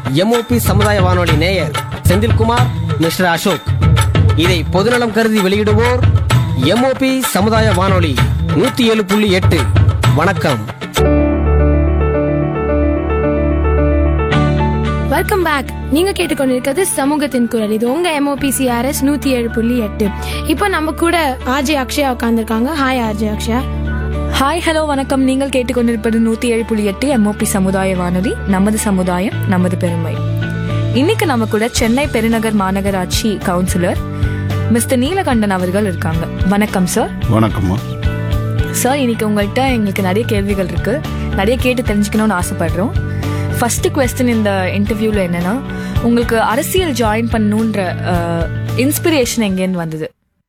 MOP சமுதாய வானொலி நேயர் செந்தில்குமார், மிஸ்டர் அசோக். இதை பொதுநலம் கருதி வெளியிடுவோர் எம்ஓபி சமுதாய வானொலி 107.8. வணக்கம். Welcome back. நீங்க கேட்டுக்கொண்டிருக்கிறது சமூகத்தின் குரல். இது உங்க MOPCRS 107.8. இப்போ நம்ம கூட ஆர்ஜே அக்ஷயா உட்காந்துருக்காங்க. Hi RJ Akshaya. Hi, hello, வணக்கம். நீங்கள் கேட்டுக்கொண்டிருப்பது 107.8 MOP சமுதாய வானொலி. நமது சமுதாயம், நமது பெருமை. இன்னைக்கு நம்ம கூட சென்னை பெருநகர் மாநகராட்சி கவுன்சிலர் மிஸ்டர் நீலகண்டன் அவர்கள் இருக்காங்க. வணக்கம் சார். வணக்கம்மா சார். இன்னைக்கு உங்கள்கிட்ட எங்களுக்கு நிறைய கேள்விகள் இருக்கு, நிறைய கேட்டு தெரிஞ்சுக்கணும்னு ஆசைப்படுறோம். ஃபர்ஸ்ட் குவெஸ்டின் இந்த இன்டர்வியூல என்னன்னா, உங்களுக்கு அரசியல் ஜாயின் பண்ணணுன்ற இன்ஸ்பிரேஷன் எங்கேருந்து வந்தது?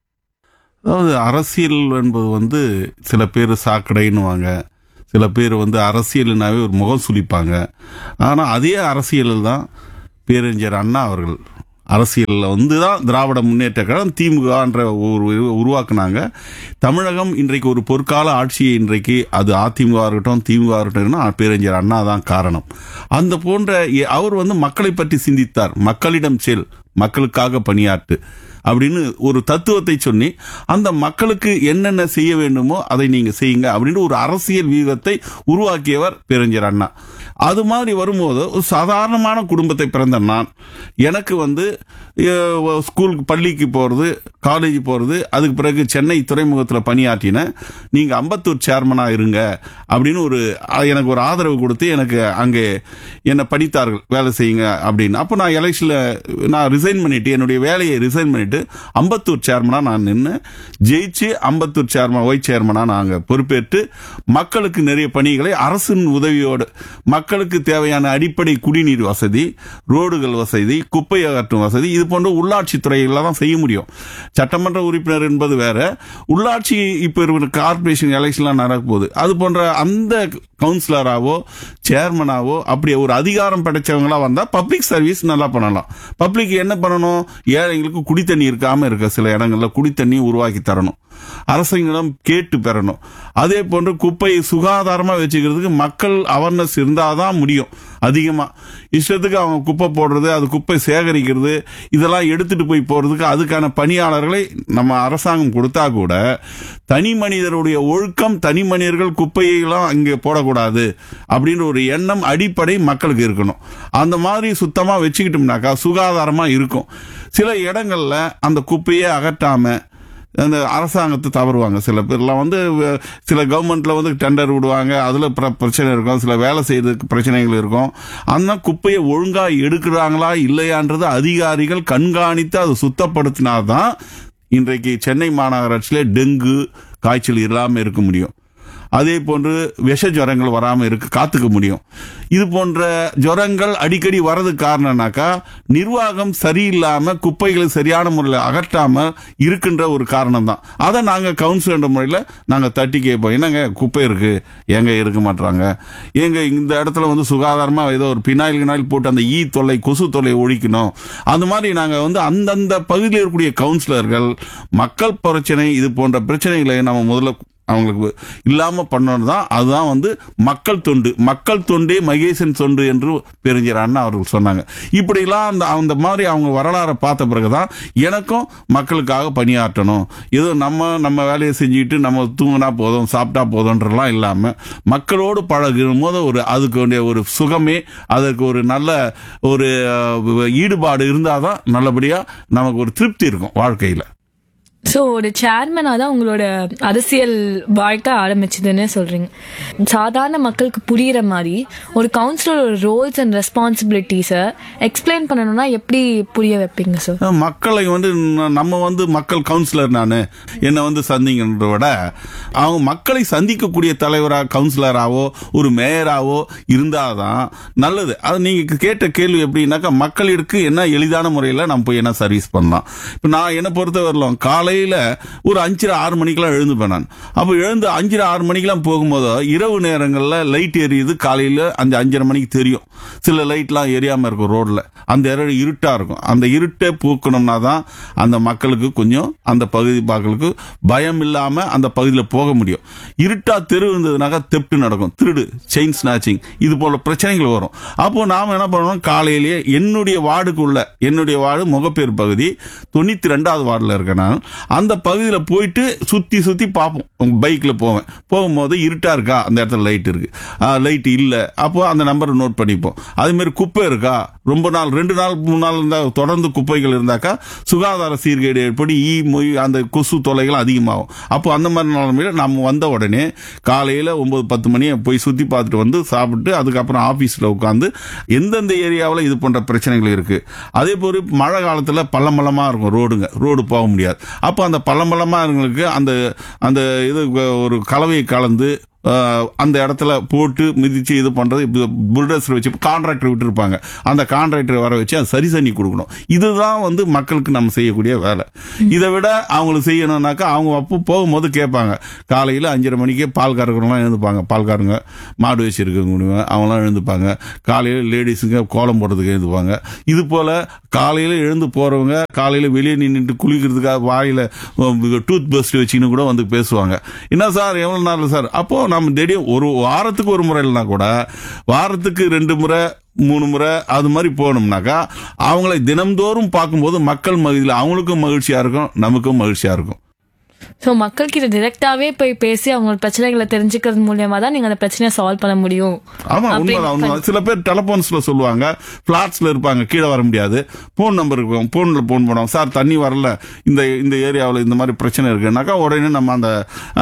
அதாவது அரசியல் என்பது சில பேர் சாக்கடைன்னுவாங்க, சில பேர் அரசியல்னாவே ஒரு முகம் சுளிப்பாங்க. ஆனால் அதே அரசியலில் தான் பேரறிஞர் அண்ணா அவர்கள் அரசியலில் தான் திராவிட முன்னேற்ற கழகம் திமுகன்ற உருவாக்குனாங்க. தமிழகம் இன்றைக்கு ஒரு பொற்கால ஆட்சியை இன்றைக்கு அது அதிமுக இருக்கட்டும் திமுக இருக்கட்டும் பேரறிஞர் அண்ணா தான் காரணம். அந்த போன்ற அவர் மக்களை பற்றி சிந்தித்தார். மக்களிடம் செல், மக்களுக்காக பணியாற்று அப்படின்னு ஒரு தத்துவத்தை சொல்லி அந்த மக்களுக்கு என்னென்ன செய்ய வேண்டுமோ அதை நீங்க செய்யுங்க அப்படின்னு ஒரு அரசியல் வியூகத்தை உருவாக்கியவர் பேரறிஞர் அண்ணா. அது மாதிரி வரும்போது ஒரு சாதாரணமான குடும்பத்தை பிறந்த நான், எனக்கு ஸ்கூலுக்கு பள்ளிக்கு போகிறது, காலேஜ் போகிறது, அதுக்கு பிறகு சென்னை துறைமுகத்தில் பணியாற்றினேன். நீங்கள் அம்பத்தூர் சேர்மனாக இருங்க அப்படின்னு எனக்கு ஒரு ஆதரவு கொடுத்து எனக்கு அங்கே என்னை படித்தார்கள், வேலை செய்யுங்க அப்படின்னு. அப்போ நான் எலெக்ஷனில் நான் ரிசைன் பண்ணிட்டு, என்னுடைய வேலையை ரிசைன் பண்ணிட்டு அம்பத்தூர் சேர்மனாக நான் நின்று ஜெயிச்சு அம்பத்தூர் ஒய் சேர்மனாக நாங்கள் பொறுப்பேற்று மக்களுக்கு நிறைய பணிகளை அரசின் உதவியோடு மக்களுக்கு தேவையான அடிப்படை குடிநீர் வசதி, ரோடுகள் வசதி, குப்பை அகற்றும் வசதி, இது போன்ற உள்ளாட்சி துறைகளில் தான் செய்ய முடியும். சட்டமன்ற உறுப்பினர் என்பது வேற, உள்ளாட்சி இப்போ கார்பரேஷன் எலெக்ஷன்லாம் நடக்கும்போது அது போன்ற அந்த கவுன்சிலராவோ சேர்மனாவோ அப்படி ஒரு அதிகாரம் படைச்சவங்களா வந்தா பப்ளிக் சர்வீஸ் நல்லா பண்ணலாம். பப்ளிக் என்ன பண்ணணும்? ஏழைங்களுக்கு குடித்தண்ணி இருக்காம இருக்க சில இடங்கள்ல குடித்தண்ணி உருவாக்கி தரணும், அரசாங்கம் கேட்டு பெறணும். அதே போன்று குப்பையை சுகாதாரமா வச்சுக்கிறதுக்கு மக்கள் அவேர்னஸ் இருந்தாதான் முடியும். அதிகமா இஷ்டத்துக்கு அவங்க குப்பை போடுறது, அது குப்பை சேகரிக்கிறது, இதெல்லாம் எடுத்துட்டு போய் போறதுக்கு அதுக்கான பணியாளர்களை நம்ம அரசாங்கம் கொடுத்தா கூட தனி மனிதருடைய ஒழுக்கம், தனி மனிதர்கள் குப்பையெல்லாம் அங்கே போடக்கூடாது அப்படின்ற ஒரு எண்ணம் அடிப்படை மக்களுக்கு இருக்கணும். அந்த மாதிரி சுத்தமா வச்சுக்கிட்டோம்னாக்கா சுகாதாரமா இருக்கும். சில இடங்கள்ல அந்த குப்பையே அகற்றாம அந்த அரசாங்கத்தை தவறுவாங்க. சில பேர்லாம் சில கவர்மெண்ட்ல டெண்டர் விடுவாங்க, அதுல பிரச்சனை இருக்கும், சில வேலை செய்யறதுக்கு பிரச்சனைகள் இருக்கும். அந்த குப்பையை ஒழுங்கா எடுக்கிறாங்களா இல்லையான்றது அதிகாரிகள் கண்காணித்து அதை சுத்தப்படுத்தினாதான் இன்றைக்கு சென்னை மாநகராட்சியில டெங்கு காய்ச்சல் இல்லாமல் இருக்க முடியும். அதே போன்று விஷ ஜுரங்கள் வராமல் காத்துக்க முடியும். இது போன்ற ஜுரங்கள் அடிக்கடி வர்றதுக்கு காரணம்னாக்கா நிர்வாகம் சரியில்லாம குப்பைகளை சரியான முறையில் அகற்றாம இருக்கின்ற ஒரு காரணம் தான். அதை நாங்கள் கவுன்சிலர் முறையில் நாங்கள் தட்டி கேட்போம். என்னங்க குப்பை இருக்கு, எங்க இருக்க மாட்டாங்க, எங்க இந்த இடத்துல சுகாதாரமா ஏதோ ஒரு பினாயில் போட்டு அந்த தொல்லை, கொசு தொல்லை ஒழிக்கணும். அந்த மாதிரி நாங்கள் அந்தந்த பகுதியில் இருக்கக்கூடிய கவுன்சிலர்கள் மக்கள் பிரச்சனை, இது போன்ற பிரச்சனைகளை நம்ம முதல்ல அவங்களுக்கு இல்லாம பண்ணணும் தான். அதுதான் மக்கள் தொண்டு. மக்கள் தொண்டே மகேசன் தொண்டு என்று பேரறிஞர் அண்ணா அவர்கள் சொன்னாங்க. இப்படிலாம் அந்த மாதிரி அவங்க வரலாறை பார்த்த பிறகுதான் எனக்கும் மக்களுக்காக பணியாற்றணும், ஏதோ நம்ம வேலையை செஞ்சுக்கிட்டு நம்ம தூங்கினா போதும் சாப்பிட்டா போதும்ன்றலாம் இல்லாம மக்களோடு பழகும் போது அதுக்கு வேண்டிய ஒரு சுகமே, அதற்கு ஒரு நல்ல ஒரு ஈடுபாடு இருந்தாதான் நல்லபடியா நமக்கு ஒரு திருப்தி இருக்கும் வாழ்க்கையில. ஸோ ஒரு சேர்மனாக தான் உங்களோட அரசியல் வாழ்க்கை ஆரம்பிச்சதுன்னு சொல்றீங்க. சாதாரண மக்களுக்கு புரியுற மாதிரி ஒரு கவுன்சிலர் ரோல்ஸ் அண்ட் ரெஸ்பான்சிபிலிட்டிஸை எக்ஸ்பிளைன் பண்ணணும்னா எப்படி புரிய வைப்பீங்க சார்? மக்களை நம்ம மக்கள் கவுன்சிலர் நான் என்னை சந்திங்கன்றத விட அவங்க மக்களை சந்திக்கக்கூடிய தலைவராக கவுன்சிலராகவோ ஒரு மேயராகவோ இருந்தாதான் நல்லது. அது நீங்க கேட்ட கேள்வி எப்படின்னாக்கா மக்களுக்கு என்ன எளிதான முறையில் நம்ம போய் என்ன சர்வீஸ் பண்ணலாம். இப்போ நான் என்ன பொறுத்த வரலாம், காலை காலையில ஒரு 5:30-6 மணிக்கெல்லாம் எழுந்துப்பேன் நான். அப்போ எழுந்து 5:30-6 மணிக்கெல்லாம் போகும்போது இரவு நேரங்கள்ல லைட் எரியுது. காலையில அந்த 5:30 மணிக்கு தெரியும். சில லைட்லாம் எரியாம இருக்கும் ரோட்ல. அந்த இருட்டா இருக்கும். அந்த இருட்டை போக்கணும்னா தான் அந்த மக்களுக்கு கொஞ்சம் அந்த பகுதி மக்களுக்கு பயம் இல்லாம அந்த பகுதியில் போக முடியும். இருட்டா தெரு இருந்ததுனாக்கா தெப்ட் நடக்கும், திருடு, செயின் ஸ்நாச்சிங், இது போல பிரச்சனைகள் வரும். அப்போ நாம என்ன பண்ணணும், காலையிலேயே என்னுடைய வார்டு முகப்பேர் பகுதி 92வது வார்டில் இருக்கேன் நான். அந்த பகுதியில் போயிட்டு சுத்தி பார்ப்போம். பைக்ல போகும்போது இருட்டா இருக்கா, அந்த இடத்துல லைட் இருக்கு, லைட் இல்ல, அப்போ அந்த நம்பரை நோட் பண்ணிப்போம். அதே மாதிரி குப்பை இருக்கா, ரொம்ப நாள் 2 நாள் 3 நாள் இருந்தா தொடர்ந்து குப்பைகள் இருந்தாக்கா சுகாதார சீர்கேடு ஏற்படி மொய் அந்த கொசு தொல்லைகள் அதிகமாகும். அப்போ அந்த மாதிரி நிலைமையில நம்ம வந்த உடனே காலையில 9-10 மணி போய் சுத்தி பார்த்துட்டு வந்து சாப்பிட்டு அதுக்கப்புறம் ஆபீஸ்ல உட்காந்து எந்தெந்த ஏரியாவில் இது போன்ற பிரச்சனைகள் இருக்கு. அதே போல மழை காலத்துல பள்ளமல்லமா இருக்கும் ரோடு போக முடியாது. அப்போ அந்த பள்ளமல்லமா இருக்கிறவங்களுக்கு அந்த இது ஒரு கலவையை கலந்து அந்த இடத்துல போட்டு மிதிச்சு இது பண்றது. புல்டோசர் வச்சு கான்ட்ராக்டர் விட்டு இருப்பாங்க, அந்த கான்ட்ராக்டர் வர வச்சு அதை சரி பண்ணி கொடுக்கணும். இதுதான் மக்களுக்கு நம்ம செய்யக்கூடிய வேலை. இதை விட அவங்களுக்கு செய்யணும்னாக்கா அவங்க அப்போ போகும்போது கேட்பாங்க. காலையில 5:30 மணிக்கே பால் கறக்கிறவங்களாம் எழுந்துப்பாங்க. பால்காரங்க, மாடு வச்சிருக்கவங்க அவங்களாம் எழுந்துப்பாங்க. காலையில லேடிஸுங்க கோலம் போடுறதுக்கு எழுந்துப்பாங்க. இது போல காலையில எழுந்து போறவங்க காலையில வெளியே நின்றுட்டு குளிக்கிறதுக்காக வாயில டூத் பிரஷ் வச்சுன்னு கூட வந்து பேசுவாங்க. என்ன சார் எவ்வளவு நாள் சார்? அப்போ நம்ம திடீர் ஒரு வாரத்துக்கு ஒரு முறை இல்லைனா கூட வாரத்துக்கு 2 முறை 3 முறை அது மாதிரி போகணும்னாக்கா அவங்களை தினம்தோறும் பார்க்கும்போது மக்கள் மகிழ்ச்சியில் அவங்களுக்கும் மகிழ்ச்சியா இருக்கும், நமக்கும் மகிழ்ச்சியா இருக்கும். ஸோ மக்கள்கிட்ட டிரெக்டாவே போய் பேசி அவங்க பிரச்சனைகளை தெரிஞ்சுக்கிறது மூலியமா தான் நீங்க அந்த பிரச்சனையை சால்வ் பண்ண முடியும். ஆமா, உண்மைதான். சில பேர் டெலிபோன்ஸ்ல சொல்லுவாங்க, பிளாட்ஸ்ல இருப்பாங்க, கீழே வர முடியாது, போன் நம்பர் இருக்கும், போன்ல போன் பண்ணுவோம், சார் தண்ணி வரல, இந்த ஏரியாவில் இந்த மாதிரி பிரச்சனை இருக்குனாக்கா உடனே நம்ம அந்த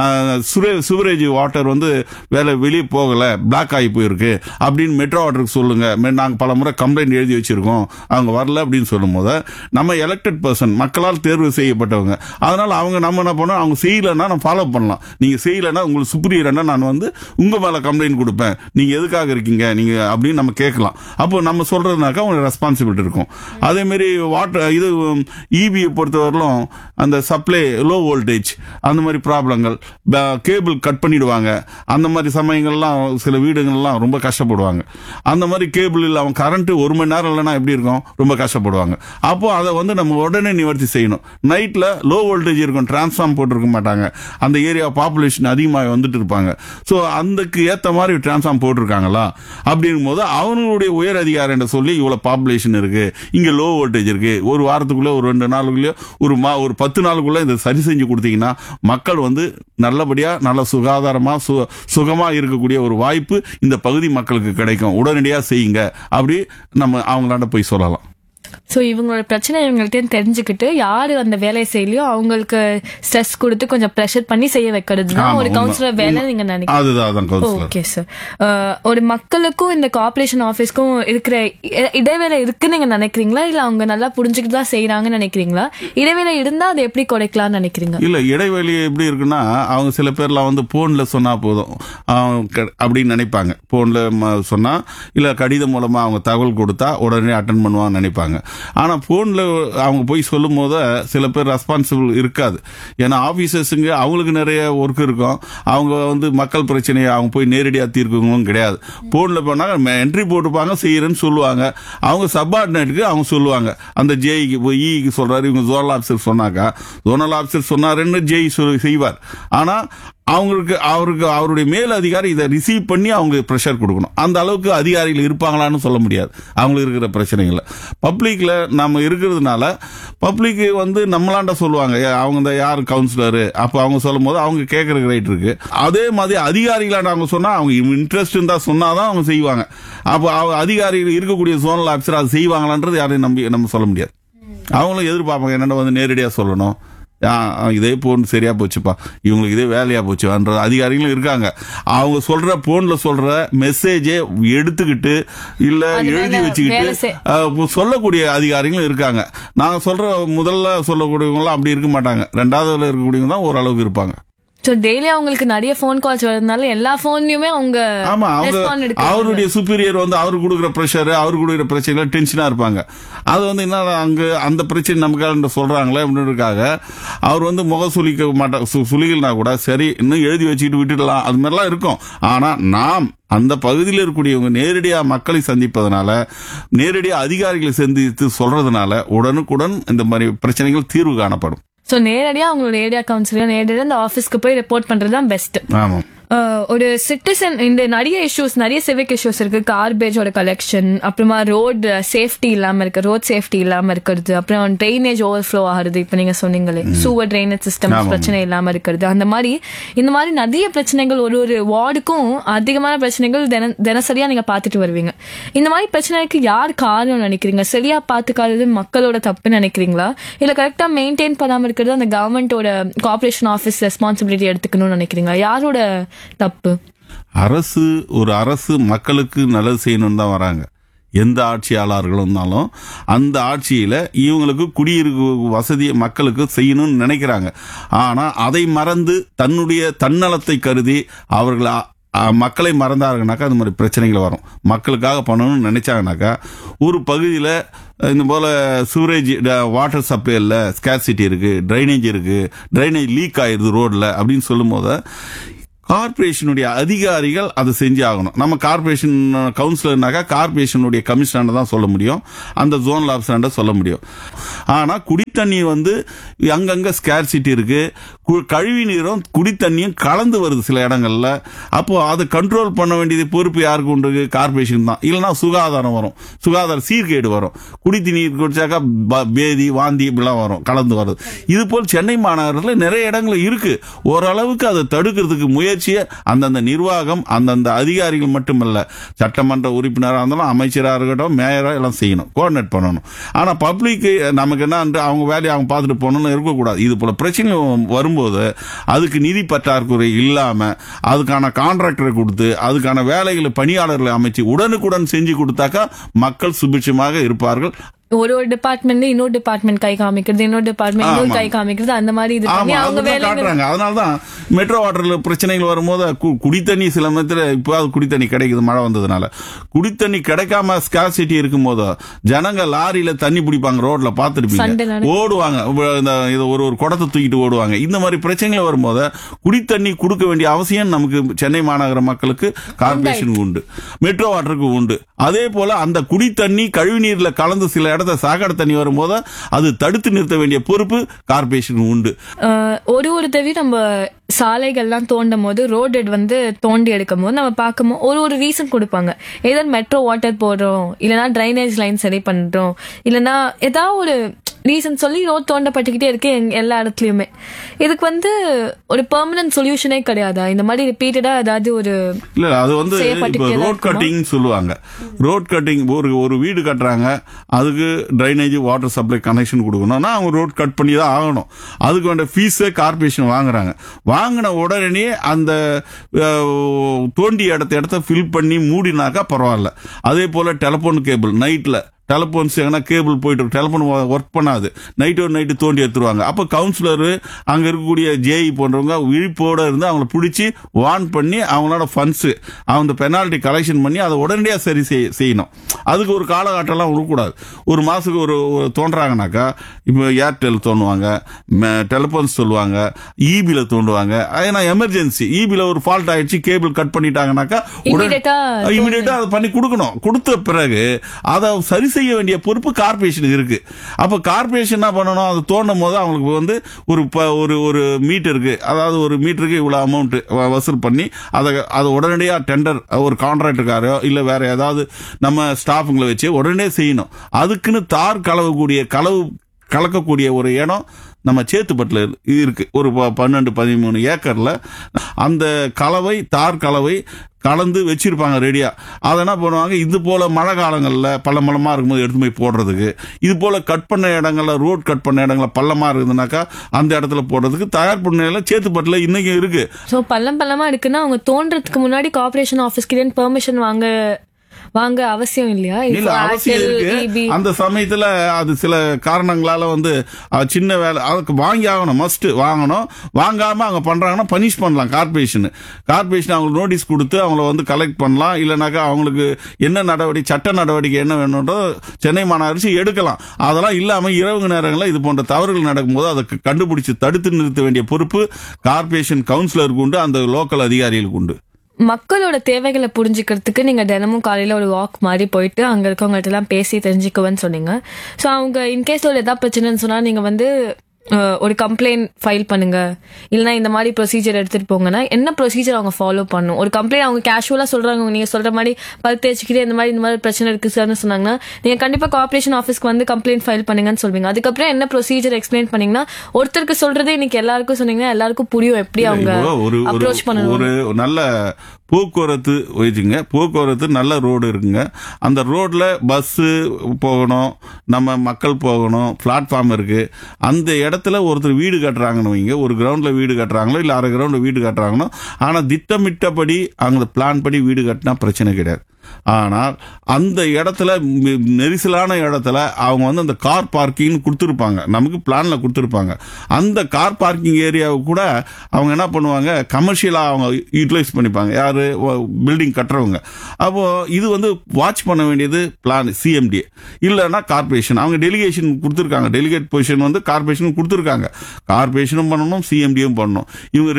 சுவரேஜ் வாட்டர் வெளியே போகல, பிளாக் ஆகி போயிருக்கு அப்படின்னு மெட்ரோ வாட்டருக்கு சொல்லுங்க, நாங்க பல முறை கம்ப்ளைண்ட் எழுதி வச்சிருக்கோம், அவங்க வரல அப்படின்னு சொல்லும் போது நம்ம எலெக்டட் பர்சன், மக்களால் தேர்வு செய்யப்பட்டவங்க, அதனால அவங்க நம்ம என்ன பண்ணோம், அவங்க செய்யலன்னா நம்ம ஃபாலோ பண்ணலாம். நீங்க செய்யலன்னா உங்களுக்கு சுப்ரியரா நான் உங்க மேல கம்ப்ளைண்ட் கொடுப்பேன், நீங்க எதுக்காக இருக்கீங்க நீங்க அப்படின்னு நம்ம கேட்கலாம். அப்போ நம்ம சொல்றதுனாக்கா உங்களுக்கு ரெஸ்பான்சிபிலிட்டி இருக்கும். அதே மாதிரி வாட்டர் இது இபியை பொறுத்தவரையிலும் அந்த சப்ளை லோ வோல்டேஜ் அந்த மாதிரி ப்ராப்ளங்கள், கேபிள் கட் பண்ணிடுவாங்க, அந்த மாதிரி சமயங்கள்லாம் சில வீடுகள்லாம் ரொம்ப கஷ்டப்படுவாங்க. அந்த மாதிரி கேபிள் இல்லை, அவன் கரண்ட் 1 மணி நேரம் இல்லைன்னா எப்படி இருக்கும், ரொம்ப கஷ்டப்படுவாங்க. அப்போ அதை நம்ம உடனே நிவர்த்தி செய்யணும். நைட்ல லோ வோல்டேஜ் இருக்கும், டிரான்ஸ்ஃபார்ம் போட்டிருக்க மாட்டாங்க, அந்த ஏரியா பாப்புலேஷன் அதிகமாக வந்துட்டு இருப்பாங்க. ஸோ அதுக்கு ஏற்ற மாதிரி டிரான்ஸ்ஃபார்ம் போட்டிருக்காங்களா அப்படிங்கும் போது அவங்களுடைய உயர் அதிகாரி சொல்லி இவ்வளவு பாப்புலேஷன் இருக்கு, இங்க லோ வோல்டேஜ் இருக்கு, ஒரு வாரத்துக்குள்ள ஒரு 2 நாளுக்குள்ளே ஒரு 10 நாளுக்குள்ள இதை சரி செஞ்சு கொடுத்தீங்கன்னா மக்கள் நல்லபடியா நல்ல சுகாதாரமா சுகமா இருக்கக்கூடிய ஒரு வாய்ப்பு இந்த பகுதி மக்களுக்கு கிடைக்கும், உடனடியாக செய்யுங்க அப்படி நம்ம அவங்களாண்ட போய் சொல்லலாம். ஸோ இவங்களோட பிரச்சனை இவங்கள்ட்ட தெரிஞ்சுக்கிட்டு யாரு அந்த வேலையை செய்யலையோ அவங்களுக்கு ஸ்ட்ரெஸ் கொடுத்து கொஞ்சம் ப்ரெஷர் பண்ணி செய்ய வைக்கிறது தான் ஒரு கவுன்சிலர் வேலை நீங்க நினைக்கிறீங்க? Okay sir. ஒரு மக்களுக்கும் இந்த கார்பரேஷன் ஆபீஸ்க்கும் இருக்கிற இடைவேளை இருக்குன்னு நீங்க நினைக்கிறீங்களா, இல்ல அவங்க நல்லா புரிஞ்சுக்கிட்டு தான் செய்யறாங்கன்னு நினைக்கிறீங்களா? இடைவேளை இருந்தா அதை எப்படி குறைக்கலாம்னு நினைக்கிறீங்க? இல்ல, இடைவெளி எப்படி இருக்குன்னா அவங்க சில பேர்லாம் போன்ல சொன்னா போதும் அப்படின்னு நினைப்பாங்க. போன்ல சொன்னா இல்ல கடிதம் மூலமா அவங்க தகவல் கொடுத்தா உடனே அட்டன் பண்ணுவாங்க நினைப்பாங்க. ஆனா போன்ல அவங்க போய் சொல்லும் போது சில பேர் ரெஸ்பான்சிபிள் இருக்காது. ஏன்னா ஆபீசர்ஸுங்க அவங்களுக்கு நிறைய ஒர்க் இருக்கும், அவங்க மக்கள் பிரச்சனையை அவங்க போய் நேரடியா தீர்க்கணும் கிடையாது. போன்ல போனா என்ட்ரி போட்டுப்பாங்க, செய்யறேன்னு சொல்லுவாங்க. அவங்க சப்பார்டினேட்டுக்கு அவங்க சொல்லுவாங்க, அந்த ஜேஇக்கு போய் இக்கு சொல்றாரு, இவங்க ஜோனல் ஆபீசர் சொன்னாக்கா ஜோனல் ஆபீசர் சொன்னாருன்னு ஜேஇ செய்வார். ஆனா அவருடைய மேல் அதிகாரி இதை ரிசீவ் பண்ணி அவங்க பிரஷர் கொடுக்கணும். அந்த அளவுக்கு அதிகாரிகள் இருப்பாங்களான்னு சொல்ல முடியாது அவங்களுக்கு இருக்கிற பிரச்சனைகள். பப்ளிக்ல நம்ம இருக்கிறதுனால பப்ளிக் நம்மளாண்ட சொல்லுவாங்க, அவங்க யார் கவுன்சிலரு, அப்ப அவங்க சொல்லும் போது அவங்க கேட்கறதுக்கு ரைட் இருக்கு. அதே மாதிரி அதிகாரிகளாண்ட அவங்க சொன்னா அவங்க இன்ட்ரெஸ்ட் இருந்தா சொன்னாதான் அவங்க செய்வாங்க. அப்போ அதிகாரிகள் இருக்கக்கூடிய ஜோனல் ஆபீசர் அதை செய்வாங்களான்றது யாரையும் நம்ம சொல்ல முடியாது. அவங்களும் எதிர்பார்ப்பாங்க என்னென்ன நேரடியா சொல்லணும், இதே போன் சரியா போச்சுப்பா, இவங்களுக்கு இதே வேலையா போச்சுன்ற அதிகாரிகளும் இருக்காங்க. அவங்க சொல்ற போன்ல சொல்ற மெசேஜை எடுத்துக்கிட்டு இல்ல எழுதி வச்சுக்கிட்டு சொல்லக்கூடிய அதிகாரிகளும் இருக்காங்க. நாங்க சொல்ற முதல்ல சொல்லக்கூடியவங்களாம் அப்படி இருக்க மாட்டாங்க, 2வதுல இருக்கக்கூடியவங்க தான் ஓரளவுக்கு இருப்பாங்க. சோ டெய்லி அவங்களுக்கு நிறைய போன் கால்ஸ் வரதுனால எல்லா போன்லயுமே அவங்க ஆமா ரெஸ்பாண்ட் எடுக்க அவருடைய சுப்பீரியர் வந்து அவரு கொடுக்குற ப்ரெஷர் அவரு கொடுக்குற பிரச்சனைல டென்ஷனா இருப்பாங்க. அது வந்து என்ன அங்க அந்த பிரச்சனை நமக்கு சொல்றாங்களே அப்படின்றதுக்காக அவர் வந்து முக சுளிக்க மாட்டார். சுளிகள்னா கூட சரி இன்னும் எழுதி வச்சுக்கிட்டு விட்டுடலாம், அது மாதிரிலாம் இருக்கும். ஆனா நாம் அந்த பகுதியில் இருக்கக்கூடியவங்க நேரடியா மக்களை சந்திப்பதனால, நேரடியா அதிகாரிகளை சந்தித்து சொல்றதுனால உடனுக்குடன் இந்த மாதிரி பிரச்சனைகள் தீர்வு காணப்படும். சோ நேரடியா அவங்களோட ஏரியா கவுன்சிலர் நேரடியா அந்த ஆபீஸ்க்கு போய் ரிப்போர்ட் பண்றதுதான் பெஸ்ட். ஆமா. ஒரு சிட்டிசன் இந்த நிறைய இஷ்யூஸ், நிறைய சிவிக் இஷ்யூஸ் இருக்கு. கார்பேஜோட கலெக்ஷன், அப்புறமா ரோட் சேஃப்டி இல்லாம இருக்கு, ரோட் சேஃப்டி இல்லாம இருக்கிறது, அப்புறம் ட்ரைனேஜ் ஓவர்ஃப்ளோ ஆகுறது. இப்ப நீங்க சொன்னீங்களே சூவர் ட்ரைனேஜ் சிஸ்டம் பிரச்சனை இல்லாம இருக்கிறது. அந்த மாதிரி இந்த மாதிரி நிறைய பிரச்சனைகள் ஒரு ஒரு வார்டுக்கும் அதிகமான பிரச்சனைகள் தினசரியா நீங்க பாத்துட்டு வருவீங்க. இந்த மாதிரி பிரச்சனைக்கு யார் காரணம் நினைக்கிறீங்க? சரியா பாத்துக்காதது மக்களோட தப்புன்னு நினைக்கிறீங்களா, இல்ல கரெக்டா மெயின்டைன் பண்ணாம இருக்கிறது அந்த கவர்மெண்டோட கார்பரேஷன் ஆபீஸ் ரெஸ்பான்சிபிலிட்டி எடுத்துக்கணும்னு நினைக்கிறீங்களா? யாரோட தப்பு? அரசு மக்களுக்கு நல்லது செய்யணும்னு தான் வராங்க. எந்த ஆட்சியாளர்களும் இருந்தாலும் அந்த ஆட்சியில இவங்களுக்கு குடியிருப்பு வசதி மக்களுக்கு செய்யணும்னு நினைக்கிறாங்க. ஆனா அதை மறந்து தன்னுடைய தன்னலத்தை கருதி அவர்கள் மக்களை மறந்தாருனாக்கா அது மாதிரி பிரச்சனைகள் வரும். மக்களுக்காக பண்ணணும்னு நினைச்சாங்கனாக்கா ஒரு பகுதியில் இந்த போல சூரேஜ் வாட்டர் சப்ளைல ஸ்கேர்சிட்டி இருக்கு, ட்ரைனேஜ் இருக்கு, ட்ரைனேஜ் லீக் ஆயிருது ரோட்ல அப்படின்னு சொல்லும் போது கார்பரேஷனுடைய அதிகாரிகள் அதை செஞ்சு ஆகணும். நம்ம கார்பரேஷன் கவுன்சிலர்னாக்கா கார்பரேஷனுடைய கமிஷனர் தான் சொல்ல முடியும், அந்த ஜோனல் ஆஃபீஸர் சொல்ல முடியும். ஆனா குடித்தண்ணீர் வந்து அங்கங்க ஸ்கேர்சிட்டி இருக்கு, கழிவு நீரும் குடித்தண்ணியும் கலந்து வருது சில இடங்கள்ல. அப்போ அதை கண்ட்ரோல் பண்ண வேண்டியது பொறுப்பு யாருக்கு உண்டு? கார்பரேஷன் தான். இல்லைன்னா சுகாதாரம் வரும், சுகாதார சீர்கேடு வரும். குடித்தண்ணீர் குடிச்சாக்கா பேதி வாந்தி இப்படிலாம் வரும், கலந்து வருது. இது போல் சென்னை மாநகரத்தில் நிறைய இடங்கள் இருக்கு. ஓரளவுக்கு அதை தடுக்கிறதுக்கு முயற்சியை அந்தந்த நிர்வாகம் அந்தந்த அதிகாரிகள் மட்டுமல்ல, சட்டமன்ற உறுப்பினராக இருந்தாலும் அமைச்சராக இருக்கட்டும் மேயரா எல்லாம் செய்யணும், கோஆர்டினேட் பண்ணணும். ஆனா பப்ளிக் நமக்கு என்ன அவங்க வேலையை அவங்க பார்த்துட்டு போகணும்னு இருக்கக்கூடாது. இது போல பிரச்சனை வரும்போது அதுக்கு நிதி பற்றாக்குறை இல்லாம அதுக்கான கான்ட்ராக்டரை கொடுத்து அதுக்கான வேலைகளை பணியாளர்களை அமைச்சு உடனுக்குடன் செஞ்சு கொடுத்தாக்கா மக்கள் சுபிட்சமாக இருப்பார்கள். ஒரு டிபார்ட்மெண்ட்ல இன்னொரு டிபார்ட்மெண்ட் கை காமிக்கிறது, இன்னொரு டிபார்ட்மெண்ட் இன்னொரு கை காமிக்கிறது, அந்த மாதிரி இது பண்ணி அவங்க வேலை காட்டுறாங்க. அதனாலதான் மெட்ரோ வாட்டர்ல பிரச்சனைகள் வரும்போது குடித்தண்ணி சில நேரத்துல இப்போ குடித்தண்ணி கிடைக்குது மழை வந்ததுனால. குடித்தண்ணி கிடைக்காம ஸ்கார்சிட்டி இருக்கும் போது ஜனங்க லாரியில தண்ணி பிடிப்பாங்க, ரோட்ல பாத்துருப்பீங்க, ஓடுவாங்க, ஒரு ஒரு குடத்தை தூக்கிட்டு ஓடுவாங்க. இந்த மாதிரி பிரச்சனைகள் வரும்போது குடித்தண்ணி கொடுக்க வேண்டிய அவசியம் நமக்கு சென்னை மாநகர மக்களுக்கு கார்பரேஷன் உண்டு, மெட்ரோ வாட்டருக்கு உண்டு. அதே போல அந்த குடித்தண்ணி கழிவு நீர்ல கலந்து சில இடத்த சாக்கடை தண்ணி வரும்போது அது தடுத்து நிறுத்த வேண்டிய பொறுப்பு கார்பரேஷன் உண்டு. ஒரு தடவை நம்ம சாலைகள்லாம் தோண்டும் போது ரோடு வந்து தோண்டி எடுக்கும் போது நம்ம பார்க்கும்போது ஒரு ரீசன் கொடுப்பாங்க. ஏதோ மெட்ரோ வாட்டர் போடுறோம், இல்லைன்னா ட்ரைனேஜ் லைன் சரி பண்றோம், இல்லைன்னா ஏதாவது ஒரு ரீசன் சொல்லி ரோட் தோண்டப்பட்டுக்கிட்டே இருக்கு எல்லா இடத்துலயுமே. இதுக்கு வந்து ஒரு பெர்மனன்ட் சொல்யூஷனே கிடையாதா? இந்த மாதிரி ரிப்பீட்டடா ஏதாவது ஒரு இல்ல அது வந்து ரோட் கட்டிங் சொல்லுவாங்க. ரோட் கட்டிங் ஒரு வீடு கட்டுறாங்க, அதுக்கு ட்ரைனேஜ் வாட்டர் சப்ளை கனெக்ஷன் கொடுக்கணும்னா அவங்க ரோட் கட் பண்ணி தான் ஆகணும். அதுக்கு வேண்டிய ஃபீஸை கார்பரேஷன் வாங்குறாங்க. வாங்கின உடனே அந்த தோண்டிய இடத்த ஃபில் பண்ணி மூடினாக்கா பரவாயில்ல. அதே போல டெலிபோன் கேபிள் நைட்ல டெலிபோன்ஸ் எங்கன்னா கேபிள் போயிட்டு டெலிபோன் ஒர்க் பண்ணாது, நைட்டு தோண்டி எடுத்துருவாங்க. அப்போ கவுன்சிலர் அங்க இருக்கக்கூடிய ஜேஇ போன்றவங்க விழிப்போட இருந்து அவங்கள பிடிச்சி வார்ன் பண்ணி அவங்களோட ஃபண்ட்ஸ் அவங்க பெனால்டி கலெக்ஷன் பண்ணி அதை உடனடியாக சரி செய்யணும். அதுக்கு ஒரு காலகட்டம்லாம் விடக்கூடாது. ஒரு மாசத்துக்கு ஒரு தோன்றாங்கனாக்கா இப்போ ஏர்டெல் தோண்டுவாங்க, டெலிபோன்ஸ் சொல்லுவாங்க, இபில தோண்டுவாங்க. ஏன்னா எமர்ஜென்சி இபில ஒரு ஃபால்ட் ஆயிடுச்சு, கேபிள் கட் பண்ணிட்டாங்கனாக்கா இமிடியேட்டா அதை பண்ணி கொடுக்கணும். கொடுத்த பிறகு அதை சரி செய்ய வேண்டிய பொறுப்பு கார்பரேஷன் இருக்கு. அப்ப கார்பரேஷன் என்ன பண்ணணும்? அது தோண்டும் போது அவங்களுக்கு வந்து ஒரு மீட்டருக்கு, அதாவது ஒரு மீட்டருக்கு இவ்வளவு அமௌண்ட் வசூல் பண்ணி அதை உடனடியாக டெண்டர் ஒரு கான்ட்ராக்டருக்காரோ இல்ல வேற ஏதாவது நம்ம ஸ்டாஃபுங்களை வச்சு உடனே செய்யணும். அதுக்குன்னு தார் கலக்கக்கூடிய ஒரு இடம் நம்ம சேத்துப்பட்டுல இருக்கு. ஒரு 12-13 ஏக்கர்ல அந்த தார் கலவை கலந்து வச்சிருப்பாங்க ரெடியா. அதை என்ன பண்ணுவாங்க, இது போல மழை காலங்கள்ல பள்ளமா இருக்கும்போது எடுத்து போய் போடுறதுக்கு, இது போல கட் பண்ண இடங்கள்ல ரோட் கட் பண்ண இடங்கள்ல பள்ளமா இருக்குதுனாக்கா அந்த இடத்துல போடுறதுக்கு தயார் பண்ண சேத்துப்பட்டுல இன்னைக்கு இருக்கு. பள்ளமா இருக்குன்னா அவங்க தோன்றதுக்கு முன்னாடி கார்பரேஷன் ஆபீஸ் கிட்ட பெர்மிஷன் வாங்க அவசியம் இல்லையா? இல்ல, இப்போ அவசியம் Airtel, இருக்கு. EB அந்த சமயத்துல அது சில காரணங்களால வந்து சின்ன வேலை அதுக்கு வாங்கி ஆகணும், மஸ்ட் வாங்கணும். வாங்காம அவங்க பண்றாங்கன்னா பனிஷ் பண்ணலாம் கார்பரேஷன் அவங்களுக்கு நோட்டீஸ் கொடுத்து அவங்கள வந்து கலெக்ட் பண்ணலாம். இல்லைனாக்கா அவங்களுக்கு என்ன நடவடிக்கை, சட்ட நடவடிக்கை என்ன வேணும்ன்றோ சென்னை மாநகராட்சி எடுக்கலாம். அதெல்லாம் இல்லாம இரவு நேரங்களில் இது போன்ற தவறுகள் நடக்கும்போது அதை கண்டுபிடிச்சு தடுத்து நிறுத்த வேண்டிய பொறுப்பு கார்பரேஷன் கவுன்சிலருக்கு உண்டு, அந்த லோக்கல் அதிகாரிகளுக்கு உண்டு. மக்களோட தேவைகளை புரிஞ்சுக்கிறதுக்கு நீங்க தினமும் காலையில ஒரு வாக் மாதிரி போயிட்டு அங்க இருக்கவங்கள்ட்ட எல்லாம் பேசி தெரிஞ்சுக்குவேன்னு சொன்னீங்க. ஸோ அவங்க இன்கேஸ் ஒரு ஏதாவது பிரச்சனைன்னு சொன்னா நீங்க வந்து ஒரு கம்ப்ளைண்ட் ஃபைல் பண்ணுங்க, இல்லைன்னா இந்த மாதிரி ப்ரொசீஜர் எடுத்துட்டு போங்கன்னா என்ன ப்ரொசீஜர் அவங்க ஃபாலோ பண்ணும்? ஒரு கம்ப்ளைண்ட் அவங்க கேஷுவலா சொல்றாங்க, நீங்க சொல்ற மாதிரி பல் தேய்ச்சிக்கிட்டே இந்த மாதிரி பிரச்சனை இருக்கு சார்னு சொன்னாங்கன்னா நீங்க கண்டிப்பா கார்பரேஷன் ஆஃபீஸ்க்கு வந்து கம்ப்ளைண்ட் ஃபைல் பண்ணுங்கன்னு சொல்வீங்க. அதுக்கப்புறம் என்ன ப்ரொசீஜர் எக்ஸ்பிளைன் பண்ணீங்கன்னா ஒருத்தருக்கு சொல்றதே இன்னைக்கு எல்லாருக்கும் சொன்னீங்கன்னா எல்லாருக்கும் புரியும் எப்படி அவங்க அப்ரோச் பண்ணணும். ஒரு நல்ல போக்குவரத்து வச்சுங்க, போக்குவரத்து நல்ல ரோடு இருக்குங்க. அந்த ரோட்ல பஸ் போகணும், நம்ம மக்கள் போகணும், பிளாட்ஃபார்ம் இருக்கு. அந்த இடத்துல ஒருத்தர் வீடு கட்டுறாங்கன்னு வைங்க, ஒரு கிரவுண்ட்ல வீடு கட்டுறாங்களோ இல்ல அரை கிரவுண்ட்ல வீடு கட்டுறாங்களோ, ஆனா திட்டமிட்டபடி அந்த பிளான் படி வீடு கட்டினா பிரச்சனை கிடையாது. ஆனால் அந்த இடத்துல நெரிசலான இடத்துல அவங்க வந்து அந்த கார் பார்க்கிங் கொடுத்துருப்பாங்க, நமக்கு பிளான்ல கொடுத்துருப்பாங்க. அந்த கார் பார்க்கிங் ஏரியாவை கூட அவங்க என்ன பண்ணுவாங்க, கமர்ஷியலா அவங்க யூட்டிலைஸ் பண்ணிப்பாங்க, யாரு பில்டிங் கட்டுறவங்க. அப்போ இது வந்து வாட்ச் பண்ண வேண்டியது பிளான் சிஎம்டி இல்லைன்னா கார்பரேஷன். அவங்க டெலிகேஷன் கொடுத்துருக்காங்க, டெலிகேட் பொசிஷன் வந்து கார்பரேஷன் கொடுத்துருக்காங்க. கார்பரேஷனும் பண்ணணும், சிஎம்டியும் பண்ணணும். இவங்க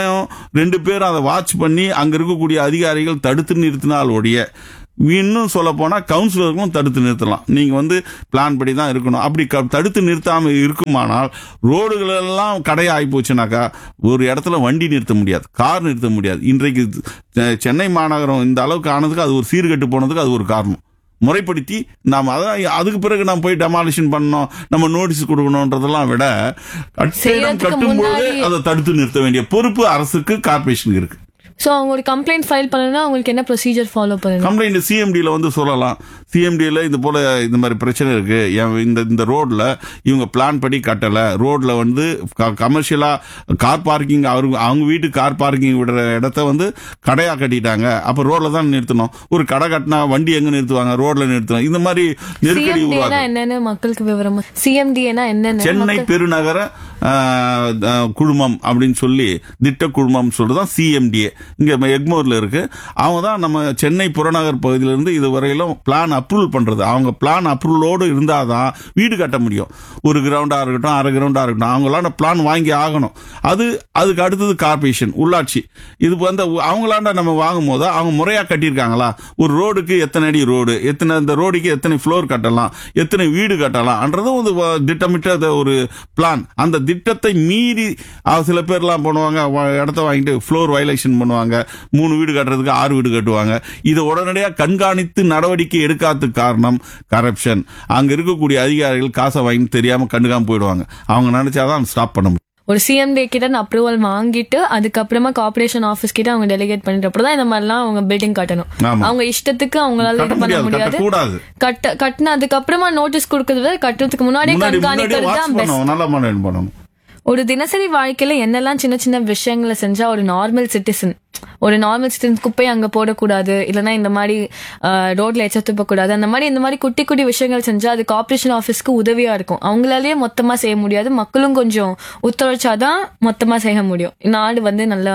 ரெண்டு பேரும் அதை வாட்ச் பண்ணி அங்க இருக்கக்கூடிய அதிகாரிகள் தடுத்து நிறுத்தினால் ஒழிய, இன்னும் சொல்ல போனா கவுன்சிலருக்கும் தடுத்து நிறுத்தலாம். நீங்க வந்து பிளான் படி தான் இருக்கணும். அப்படி தடுத்து நிறுத்தாம இருக்குமானால் ரோடுகள் எல்லாம் கடையா ஆகி போச்சுனாக்கா ஒரு இடத்துல வண்டி நிறுத்த முடியாது, கார் நிறுத்த முடியாது. இன்றைக்கு சென்னை மாநகரம் இந்த அளவுக்கு ஆனதுக்கு அது ஒரு சீர்கெட்டு போனதுக்கு அது ஒரு காரணம். முறைப்படுத்தி நாம் அதுக்கு பிறகு நம்ம போய் டெமாலிஷன் பண்ணணும், நம்ம நோட்டீஸ் கொடுக்கணும்ன்றதெல்லாம் விட கட்டிடம் கட்டும்போது அதை தடுத்து நிறுத்த வேண்டிய பொறுப்பு அரசுக்கு, கார்பரேஷனுக்கு இருக்கு. ஸோ அவங்க ஒரு கம்ப்ளைண்ட் ஃபைல் பண்ணணும்னா அவங்களுக்கு என்ன ப்ரொசீஜர் ஃபாலோ பண்ணணும்? கம்ப்ளைண்ட் சிஎம்டியில் வந்து சொல்லலாம், சிஎம்டியில் இது போல இந்த மாதிரி பிரச்சனை இருக்கு, இந்த ரோட்ல இவங்க பிளான் படி கட்டல, ரோட்ல வந்து கமர்ஷியலா கார் பார்க்கிங் அவங்க வீட்டு கார் பார்க்கிங் விடுற இடத்த வந்து கடையா கட்டிட்டாங்க, அப்ப ரோட்ல தான் நிறுத்தணும். ஒரு கடை கட்டினா வண்டி எங்க நிறுத்துவாங்க, ரோட்ல நிறுத்தணும். இந்த மாதிரி நெருக்கடி உருவாகும். என்னன்னு மக்களுக்கு விவரம், சிஎம்டினா என்னன்னு? சென்னை பெருநகர குழுமம் அப்படின்னு சொல்லி திட்ட குழுமம் சொல்றதுதான் சிஎம்டிஏ. இங்க எக்மோர்ல இருக்கு. அவங்க தான் நம்ம சென்னை புறநகர் பகுதியிலிருந்து இதுவரையிலும் பிளான் அப்ரூவல் பண்றது. அவங்க பிளான் அப்ரூவலோடு இருந்தாதான் வீடு கட்ட முடியும். ஒரு கிரவுண்டா இருக்கட்டும், அரை கிரவுண்டா இருக்கட்டும், அவங்களாண்ட பிளான் வாங்கி ஆகணும். அதுக்கு அடுத்தது கார்பரேஷன், உள்ளாட்சி. இது வந்து அவங்களாண்ட நம்ம வாங்கும் போது அவங்க முறையா கட்டியிருக்காங்களா, ஒரு ரோடுக்கு எத்தனை அடி ரோடு, இந்த ரோடுக்கு எத்தனை ஃப்ளோர் கட்டலாம், எத்தனை வீடு கட்டலாம்ன்றது ஒரு திட்டமிட்ட ஒரு பிளான். அந்த திட்டத்தை மீறி சில பேர்லாம் பண்ணுவாங்க, இடத்த வாங்கிட்டு ஃப்ளோர் வயலேஷன் பண்ணுவாங்க, 3 வீடு கட்டுறதுக்கு 6 வீடு கட்டுவாங்க. இதை உடனடியாக கண்காணித்து நடவடிக்கை எடுக்காத காரணம் கரப்ஷன். அங்க இருக்கக்கூடிய அதிகாரிகள் காசை வாங்கி தெரியாம கண்டுக்காம போயிடுவாங்க. அவங்க நினைச்சாதான் ஸ்டாப் பண்ண முடியும். ஒரு சிஎம்டி கிட்ட அப்ரூவல் வாங்கிட்டு அதுக்கப்புறமா கார்பரேஷன் ஆபீஸ் கிட்ட அவங்க டெலிகேட் பண்ணிட்டப்பதான் இந்த மாதிரிலாம் அவங்க பில்டிங் கட்டணும். அவங்க இஷ்டத்துக்கு அவங்களால இது பண்ண முடியாது. கட்டின அதுக்கப்புறமா நோட்டீஸ் கொடுக்கறது கட்டுறதுக்கு முன்னாடியே கண்காணிக்கிறது தான் பெஸ்ட். ஒரு தினசரி வாழ்க்கையில என்னெல்லாம் சின்ன சின்ன விஷயங்களை செஞ்சா ஒரு நார்மல் சிட்டிசன் குப்பையை அங்க போடக்கூடாது, இல்லைன்னா இந்த மாதிரி ரோட்ல எச்சத்துப்ப கூடாது, அந்த மாதிரி குட்டி குட்டி விஷயங்கள் செஞ்சா அது கார்பரேஷன் ஆபீஸ்க்கு உதவியா இருக்கும். அவங்களாலேயே மொத்தமா செய்ய முடியாது, மக்களும் கொஞ்சம் ஒத்துழைச்சாதான் மொத்தமா செய்ய முடியும். நாடு வந்து நல்லா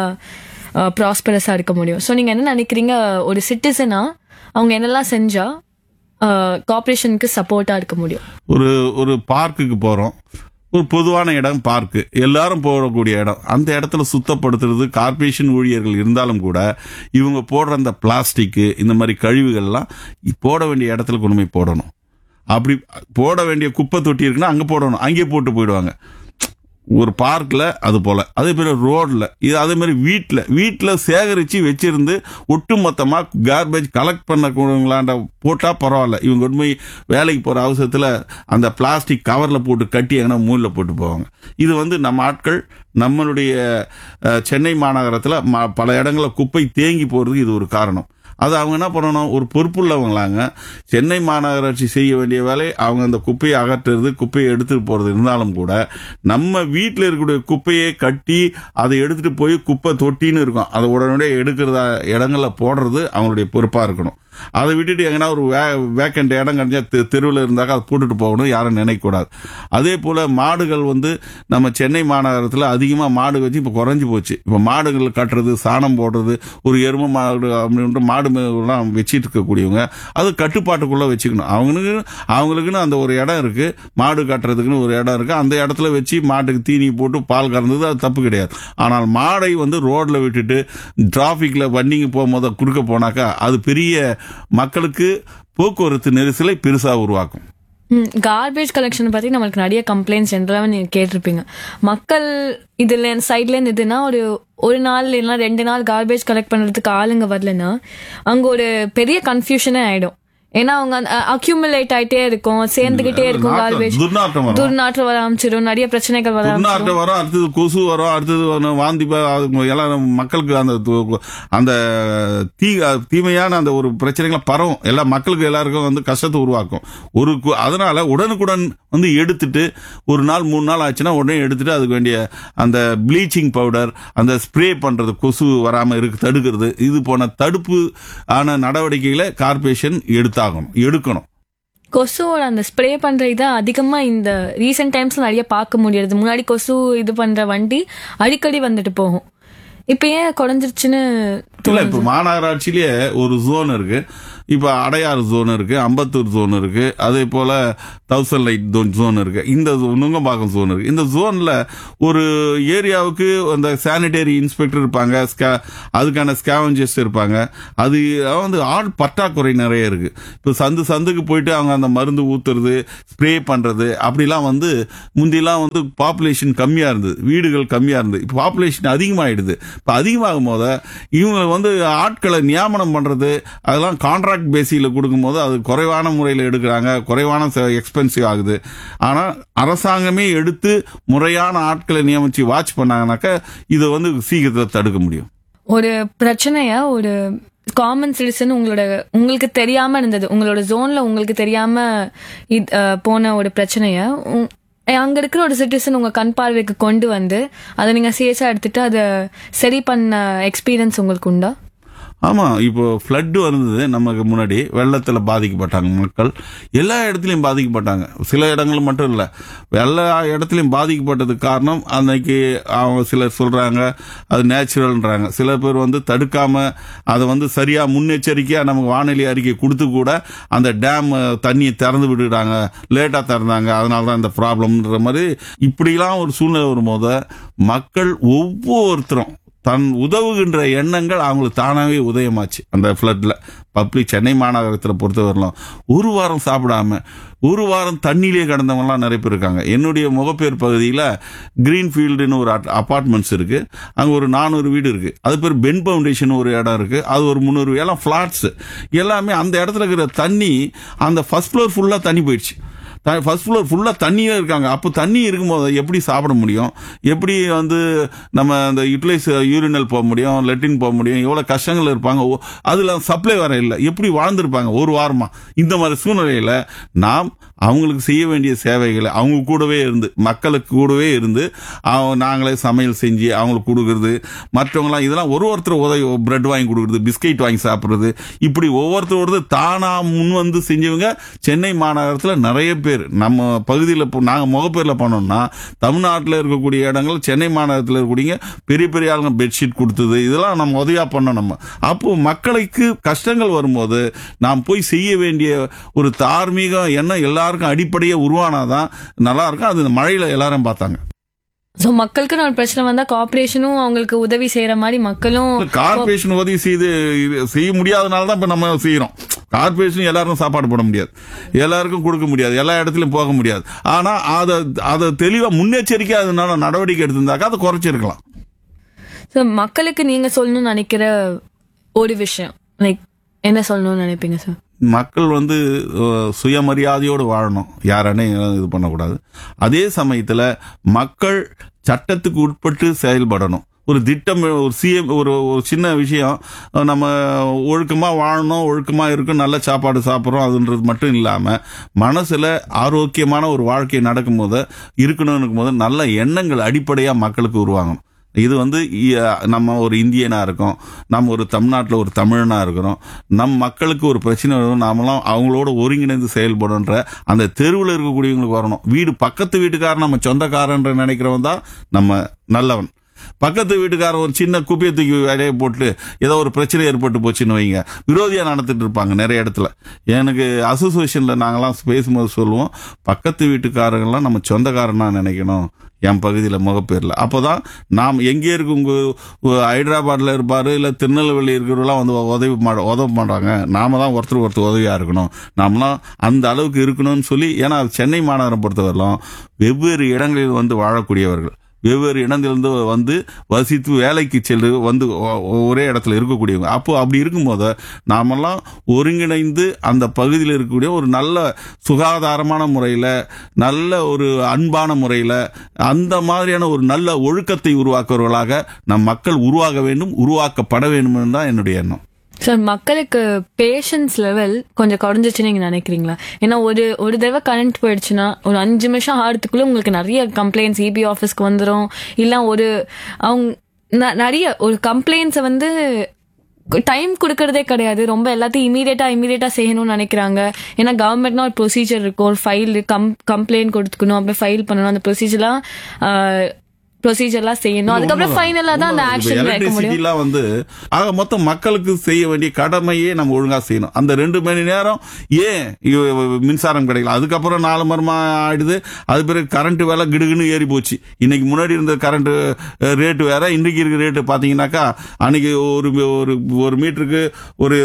ப்ராஸ்பரஸா இருக்க முடியும். ஸோ நீங்க என்ன நினைக்கிறீங்க, ஒரு சிட்டிசனா அவங்க என்னெல்லாம் செஞ்சா கார்பரேஷனுக்கு சப்போர்ட்டா இருக்க முடியும்? ஒரு பார்க்குக்கு போறோம், ஒரு பொதுவான இடம் பார்க்கு, எல்லாரும் போடக்கூடிய இடம். அந்த இடத்துல சுத்தப்படுத்துறது கார்பரேஷன் ஊழியர்கள் இருந்தாலும் கூட இவங்க போடுற அந்த பிளாஸ்டிக்கு இந்த மாதிரி கழிவுகள்லாம் போட வேண்டிய இடத்துல கொண்டு போய் போடணும். அப்படி போட வேண்டிய குப்பை தொட்டி இருக்குன்னா அங்கே போடணும், அங்கே போட்டு போயிடுவாங்க. ஒரு பார்க்ல அது போல, அதே மாதிரி ரோட்ல, இது அதே மாதிரி வீட்டில் சேகரிச்சு வச்சிருந்து ஒட்டுமொத்தமா கார்பேஜ் கலெக்ட் பண்ண போட்டா பரவாயில்ல. இவங்க கொண்டு போய் வேலைக்கு போற அவசரத்துல அந்த பிளாஸ்டிக் கவர்ல போட்டு கட்டி எங்கன்னா மூலைல போட்டு போவாங்க. இது வந்து நம்ம ஆட்கள் நம்மளுடைய சென்னை மாநகரத்துல பல இடங்களில் குப்பை தேங்கி போறதுக்கு இது ஒரு காரணம். அது அவங்க என்ன பண்ணணும், ஒரு பொறுப்புள்ளவங்களாங்க. சென்னை மாநகராட்சி செய்ய வேண்டிய வேலை அவங்க அந்த குப்பையை அகற்றுறது, குப்பையை எடுத்துட்டு போறது இருந்தாலும் கூட நம்ம வீட்டில் இருக்கக்கூடிய குப்பையை கட்டி அதை எடுத்துட்டு போய் குப்பை தொட்டின்னு இருக்கும், அதை உடனடியாக எடுக்கிறதா இடங்கள்ல போடுறது அவங்களுடைய பொறுப்பா இருக்கணும். அதை விட்டுட்டு எங்கன்னா ஒரு வேக்கண்ட் இடம் கிடைச்சா தெருவில் இருந்தாக்க அதை போட்டுட்டு போகணும் யாரும் நினைக்கக்கூடாது. அதே போல் மாடுகள் வந்து நம்ம சென்னை மாநகரத்தில் அதிகமாக மாடு வச்சு இப்போ குறைஞ்சி போச்சு. இப்போ மாடுகள் கட்டுறது, சாணம் போடுறது, ஒரு எருமை மாடு அப்படின்ற மாடுலாம் வச்சிட்டு இருக்கக்கூடியவங்க அது கட்டுப்பாட்டுக்குள்ளே வச்சுக்கணும். அவங்களுக்குன்னு அந்த ஒரு இடம் இருக்கு, மாடு கட்டுறதுக்குன்னு ஒரு இடம் இருக்கு, அந்த இடத்துல வச்சு மாட்டுக்கு தீனி போட்டு பால் கறந்தது அது தப்பு கிடையாது. ஆனால் மாடை வந்து ரோட்ல விட்டுட்டு டிராபிக்ல வண்டிங்க போகும்போது குறுக்க போனாக்கா அது பெரிய மக்களுக்கு போக்குவரத்து நெரிசலை பெருசா உருவாக்கும். கார்பேஜ் கலெக்ஷன் பத்தி நம்மளுக்கு நிறைய கம்ப்ளைண்ட்ஸ் ஜென்ரலாக நீங்க கேட்டிருப்பீங்க. மக்கள் இதுல சைட்ல இருந்து இதுனா ஒரு நாள் இல்லைன்னா 2 நாள் கார்பேஜ் கலெக்ட் பண்றதுக்கு ஆளுங்க வரலன்னா அங்க ஒரு பெரிய கன்ஃபியூஷனே ஆயிடும். ஏன்னா அவங்க அக்யூமுலேட் ஆயிட்டே இருக்கும், சேர்ந்துகிட்டே இருக்கும், கார்பேஜ் துர்நாற்றம் வர ஆரம்பிச்சிடும், நிறைய பிரச்சனைகள் வர ஆரம்பிச்சிடும், வரும், அடுத்தது கொசு வரும், அடுத்தது வாந்தி எல்லாம் மக்களுக்கு அந்த தீமையான அந்த ஒரு பிரச்சனைகளை பரவும், எல்லா மக்களுக்கு எல்லாருக்கும் வந்து கஷ்டத்தை உருவாக்கும். அதனால உடனுக்குடன் வந்து எடுத்துட்டு ஒரு நாள் 3 நாள் ஆச்சுன்னா உடனே எடுத்துட்டு அதுக்கு வேண்டிய அந்த ப்ளீச்சிங் பவுடர், அந்த ஸ்ப்ரே பண்றது, கொசு வராம தடுக்கிறது, இது போன தடுப்பு ஆன நடவடிக்கைகளை கார்பரேஷன் எடுக்கணும். கொசுவோட அந்த ஸ்ப்ரே பண்ற இதை அதிகமா இந்த ரீசெண்ட் டைம்ஸ்ல நிறைய பார்க்க முடியாது. முன்னாடி கொசு இது பண்ற வண்டி அடிக்கடி வந்துட்டு போகும், இப்ப ஏன் குறைஞ்சிருச்சுன்னு இல்ல. இப்ப மாநகராட்சியிலேயே ஒரு ஜோன் இருக்கு, இப்ப அடையாறு ஜோன் இருக்கு, அம்பத்தூர் ஜோன் இருக்கு, அதே போல 1000 லைட் ஜோன் இருக்கு, இந்த நுங்கம்பாக்கம் ஜோன் இருக்கு. இந்த ஜோன்ல ஒரு ஏரியாவுக்கு அந்த சானிடரி இன்ஸ்பெக்டர் இருப்பாங்க, அதுக்கான ஸ்கேவஞ்சர்ஸ் இருப்பாங்க. அது வந்து ஆள் பற்றாக்குறை நிறைய இருக்கு. இப்ப சந்துக்கு போயிட்டு அவங்க அந்த மருந்து ஊத்துறது, ஸ்ப்ரே பண்றது, அப்படிலாம் வந்து முந்திலாம் வந்து பாப்புலேஷன் கம்மியா இருந்தது, வீடுகள் கம்மியா இருந்தது. இப்ப பாப்புலேஷன் அதிகமாயிடுது. இப்ப அதிகமாகும் போது இவங்க வந்து ஆட்களை நியமனம் பண்றது, அதெல்லாம் கான்ட்ராக்ட் பேசில கொடுக்கும் போது அது குறைவான முறையில் எடுக்கிறாங்க, குறைவான எக்ஸ்பென்சிவ் ஆகுது. ஆனா அரசாங்கமே எடுத்து முறையான ஆட்களை நியமிச்சு வாட்ச் பண்ணாங்கன்னாக்க இதை வந்து சீக்கிரத்தில் தடுக்க முடியும். ஒரு பிரச்சனையா ஒரு காமன் சிட்டிசன் உங்களுக்கு தெரியாம இருந்தது, உங்களோட ஜோன்ல உங்களுக்கு தெரியாம போன ஒரு பிரச்சனைய அங்க இருக்கிற ஒரு சிட்டிசன் உங்க கண் பார்வைக்கு கொண்டு வந்து அதை நீங்க சீரியஸா எடுத்துட்டு அதை சரி பண்ண எக்ஸ்பீரியன்ஸ் உங்களுக்கு உண்டா? ஆமா, இப்போ ஃப்ளட் வந்தது நமக்கு முன்னாடி, வெள்ளத்துல பாதிக்கப்பட்டாங்க மக்கள், எல்லா இடத்துலயும் பாதிக்கப்பட்டாங்க. சில இடங்கள் மட்டும் இல்ல, எல்லா இடத்துலயும் பாதிக்கப்பட்டதுக்கு காரணம் அன்னைக்கு அவங்க சிலர் சொல்றாங்க அது நேச்சுரல்ன்றாங்க, சில பேர் வந்து தடுக்காம அதை வந்து சரியா முன்னெச்சரிக்கையா நமக்கு வானிலை அறிக்கை கொடுத்து கூட அந்த டேம் தண்ணியை திறந்து விட்டுட்டாங்க, லேட்டா திறந்தாங்க, அதனாலதான் இந்த ப்ராப்ளம்ன்ற மாதிரி இப்படிலாம் ஒரு சூழ்நிலை வரும்போது மக்கள் ஒவ்வொருத்தரும் தன் உதவுகின்ற எண்ணங்கள் அவங்களுக்கு தானாவே உதயமாச்சு. அந்த ஃப்ளட்ல பப்ளிக் சென்னை மாநகரத்தில் பொறுத்தவரையிலும் ஒரு வாரம் சாப்பிடாம ஒரு வாரம் தண்ணியிலே கிடந்தவங்கலாம் நிறைய பேர் இருக்காங்க. என்னுடைய முகப்பேர் பகுதியில் கிரீன்ஃபீல்டுன்னு ஒரு அபார்ட்மெண்ட்ஸ் இருக்கு, அங்கே ஒரு 400 வீடு இருக்கு. அது பேர் பென் பவுண்டேஷன் ஒரு இடம் இருக்கு, அது ஒரு 300 எல்லாம் ஃபிளாட்ஸ். எல்லாமே அந்த இடத்துல இருக்கிற தண்ணி அந்த ஃபர்ஸ்ட் ஃப்ளோர் ஃபுல்லா தண்ணி போயிடுச்சு. ஃபர்ஸ்ட் ஃப்ளோர் ஃபுல்லா தண்ணியே இருக்காங்க. அப்போ தண்ணி இருக்கும்போது எப்படி சாப்பிட முடியும், எப்படி வந்து நம்ம அந்த யூட்டிலைஸ் யூரினல் போக முடியும், லெட்டின் போக முடியும், எவ்வளவு கஷ்டங்கள் இருப்பாங்க. அதுல சப்ளை வர இல்லை, எப்படி வாழ்ந்திருப்பாங்க ஒரு வாரமா. இந்த மாதிரி சூழ்நிலையில நாம் அவங்களுக்கு செய்ய வேண்டிய சேவைகளை அவங்க கூடவே இருந்து, மக்களுக்கு கூடவே இருந்து நாங்களே சமையல் செஞ்சு அவங்களுக்கு கொடுக்கறது, மற்றவங்களாம் இதெல்லாம் ஒருத்தர் உதவி, பிரெட் வாங்கி கொடுக்கறது, பிஸ்கெட் வாங்கி சாப்பிடுறது, இப்படி ஒவ்வொருத்தர் தானா முன் வந்து செஞ்சவங்க சென்னை மாநகரத்தில் நிறைய பேர். நம்ம பகுதியில் நாங்கள் முகப்பேரில் பண்ணோம்னா தமிழ்நாட்டில் இருக்கக்கூடிய இடங்கள், சென்னை மாநகரத்தில் இருக்கக்கூடிய பெரிய பெரிய ஆளுங்க பெட்ஷீட் கொடுத்தது, இதெல்லாம் நம்ம உதவியா பண்ணோம். நம்ம அப்போ மக்களுக்கு கஷ்டங்கள் வரும்போது நாம் போய் செய்ய வேண்டிய ஒரு தார்மீக எண்ணம் எல்லாருக்கும் அடிப்படையே உருவானாதான் நல்லா இருக்கும். அது மழையில எல்லாரும் பார்த்தாங்க. சோ மக்களுக்கு ஒரு பிரச்சனை வந்தா கார்பரேஷனும் அவங்களுக்கு உதவி செய்யற மாதிரி மக்களும் கார்பரேஷன் உதவி செய்ய முடியாதனால இப்ப நம்ம செய்யறோம். கார்பரேஷன் எல்லாருக்கும் சாப்பாடு போட முடியாது, எல்லாருக்கும் கொடுக்க முடியாது, எல்லா இடத்துலயும் போக முடியாது. ஆனா அதை தெளிவா முன்னெச்சரிக்கை அதனால நடவடிக்கை எடுத்திருந்தாக்கா அதை குறைச்சிருக்கலாம். மக்களுக்கு நீங்க சொல்லணும்னு நினைக்கிற ஒரு விஷயம் லைக் என்ன சொல்லணும்னு நினைப்பீங்க சார்? மக்கள் வந்து சுயமரியாதையோடு வாழணும், யாரானே இது பண்ணக்கூடாது. அதே சமயத்துல மக்கள் சட்டத்துக்கு உட்பட்டு செயல்படணும். ஒரு திட்டம், ஒரு சிஎம், ஒரு சின்ன விஷயம், நம்ம ஒழுக்கமா வாழணும், ஒழுக்கமா இருக்கும், நல்ல சாப்பாடு சாப்பிட்றோம் அதுன்றது மட்டும் இல்லாம மனசுல ஆரோக்கியமான ஒரு வாழ்க்கை நடக்கும் போது இருக்கணும் போது நல்ல எண்ணங்கள் அடிப்படையா மக்களுக்கு உருவாகணும். இது வந்து நம்ம ஒரு இந்தியனா இருக்கோம், நம்ம ஒரு தமிழ்நாட்டில் ஒரு தமிழனா இருக்கிறோம், நம் மக்களுக்கு ஒரு பிரச்சனை வரும், நாமெல்லாம் அவங்களோட ஒருங்கிணைந்து செயல்படுன்ற அந்த தெருவில் இருக்கக்கூடியவங்களுக்கு வரணும். பக்கத்து வீட்டுக்காரன் நம்ம சொந்தக்காரன்ற நினைக்கிறவன் தான் நம்ம நல்லவன். பக்கத்து வீட்டுக்காரன் ஒரு சின்ன குப்பையை தூக்கி வேலையை போட்டு ஏதோ ஒரு பிரச்சனை ஏற்பட்டு போச்சுன்னு வைங்க, விரோதியாக நடந்துட்டு இருப்பாங்க நிறைய இடத்துல. எனக்கு அசோசியேஷனில் நாங்களாம் பேசும்போது சொல்லுவோம், பக்கத்து வீட்டுக்காரங்களாம் நம்ம சொந்தக்காரனா நினைக்கணும் என் பகுதியில் முகப்பேரில். அப்போ தான் நாம் எங்கே இருக்கு, உங்கள் ஹைதராபாத்தில் இருப்பார் இல்லை திருநெல்வேலி இருக்கிறவங்களாம் வந்து உதவ மாட்டாங்க, நாம தான் ஒருத்தர் உதவியாக இருக்கணும், நாமலாம் அந்த அளவுக்கு இருக்கணும்னு சொல்லி. ஏன்னா சென்னை மாநகரம் பொறுத்தவரையிலும் வெவ்வேறு இடங்களில் வந்து வாழக்கூடியவர்கள், வெவ்வேறு இடத்திலிருந்து வந்து வசித்து வேலைக்கு சென்று வந்து ஒரே இடத்துல இருக்கக்கூடியவங்க. அப்போ அப்படி இருக்கும்போது நாமெல்லாம் ஒருங்கிணைந்து அந்த பகுதியில் இருக்கக்கூடிய ஒரு நல்ல சுகாதாரமான முறையில், நல்ல ஒரு அன்பான முறையில், அந்த மாதிரியான ஒரு நல்ல ஒழுக்கத்தை உருவாக்குறவர்களாக நம் மக்கள் உருவாக வேண்டும், உருவாக்கப்பட வேண்டும் தான் என்னுடைய எண்ணம். சார், மக்களுக்கு பேஷன்ஸ் லெவல் கொஞ்சம் குறைஞ்சிச்சுன்னு நீங்க நினைக்கிறீங்களா? ஏன்னா ஒரு தடவை கரண்ட் போயிடுச்சுன்னா ஒரு 5 நிமிஷம் ஆகிறதுக்குள்ள உங்களுக்கு நிறைய கம்ப்ளைண்ட்ஸ் இபி ஆஃபீஸ்க்கு வந்துடும். இல்லை அவங்க நிறைய ஒரு கம்ப்ளைண்ட்ஸை வந்து டைம் கொடுக்கறதே கிடையாது, ரொம்ப எல்லாத்தையும் இமீடியட்டா செய்யணும்னு நினைக்கிறாங்க. ஏன்னா கவர்மெண்ட்னா ஒரு ப்ரொசீஜர் இருக்கும், ஒரு ஃபைல் கம்ப்ளைண்ட் கொடுத்துக்கணும், அப்படியே ஃபைல் பண்ணணும், அந்த ப்ரொசீஜர்லாம் செய்யணும், அதுக்கப்புறம் ஃபைனலா தான் அந்த ஆக்ஷன் எடுக்க முடியும். வந்து ஆக மொத்தம் மக்களுக்கு செய்ய வேண்டிய கடமையே நம்ம ஒழுங்கா செய்யணும். அந்த 2 மணி நேரம் ஏன் மின்சாரம் கிடைக்கல, அதுக்கப்புறம் 4 மரமா ஆயிடுது, அது பிறகு கரண்ட் வேலை கிடுகுன்னு ஏறி போச்சு. இன்னைக்கு முன்னாடி இருந்த கரண்ட் ரேட்டு வேற, இன்னைக்கு இருக்கிற ரேட்டு பாத்தீங்கன்னாக்கா, அன்னைக்கு ஒரு மீட்டருக்கு ஒரு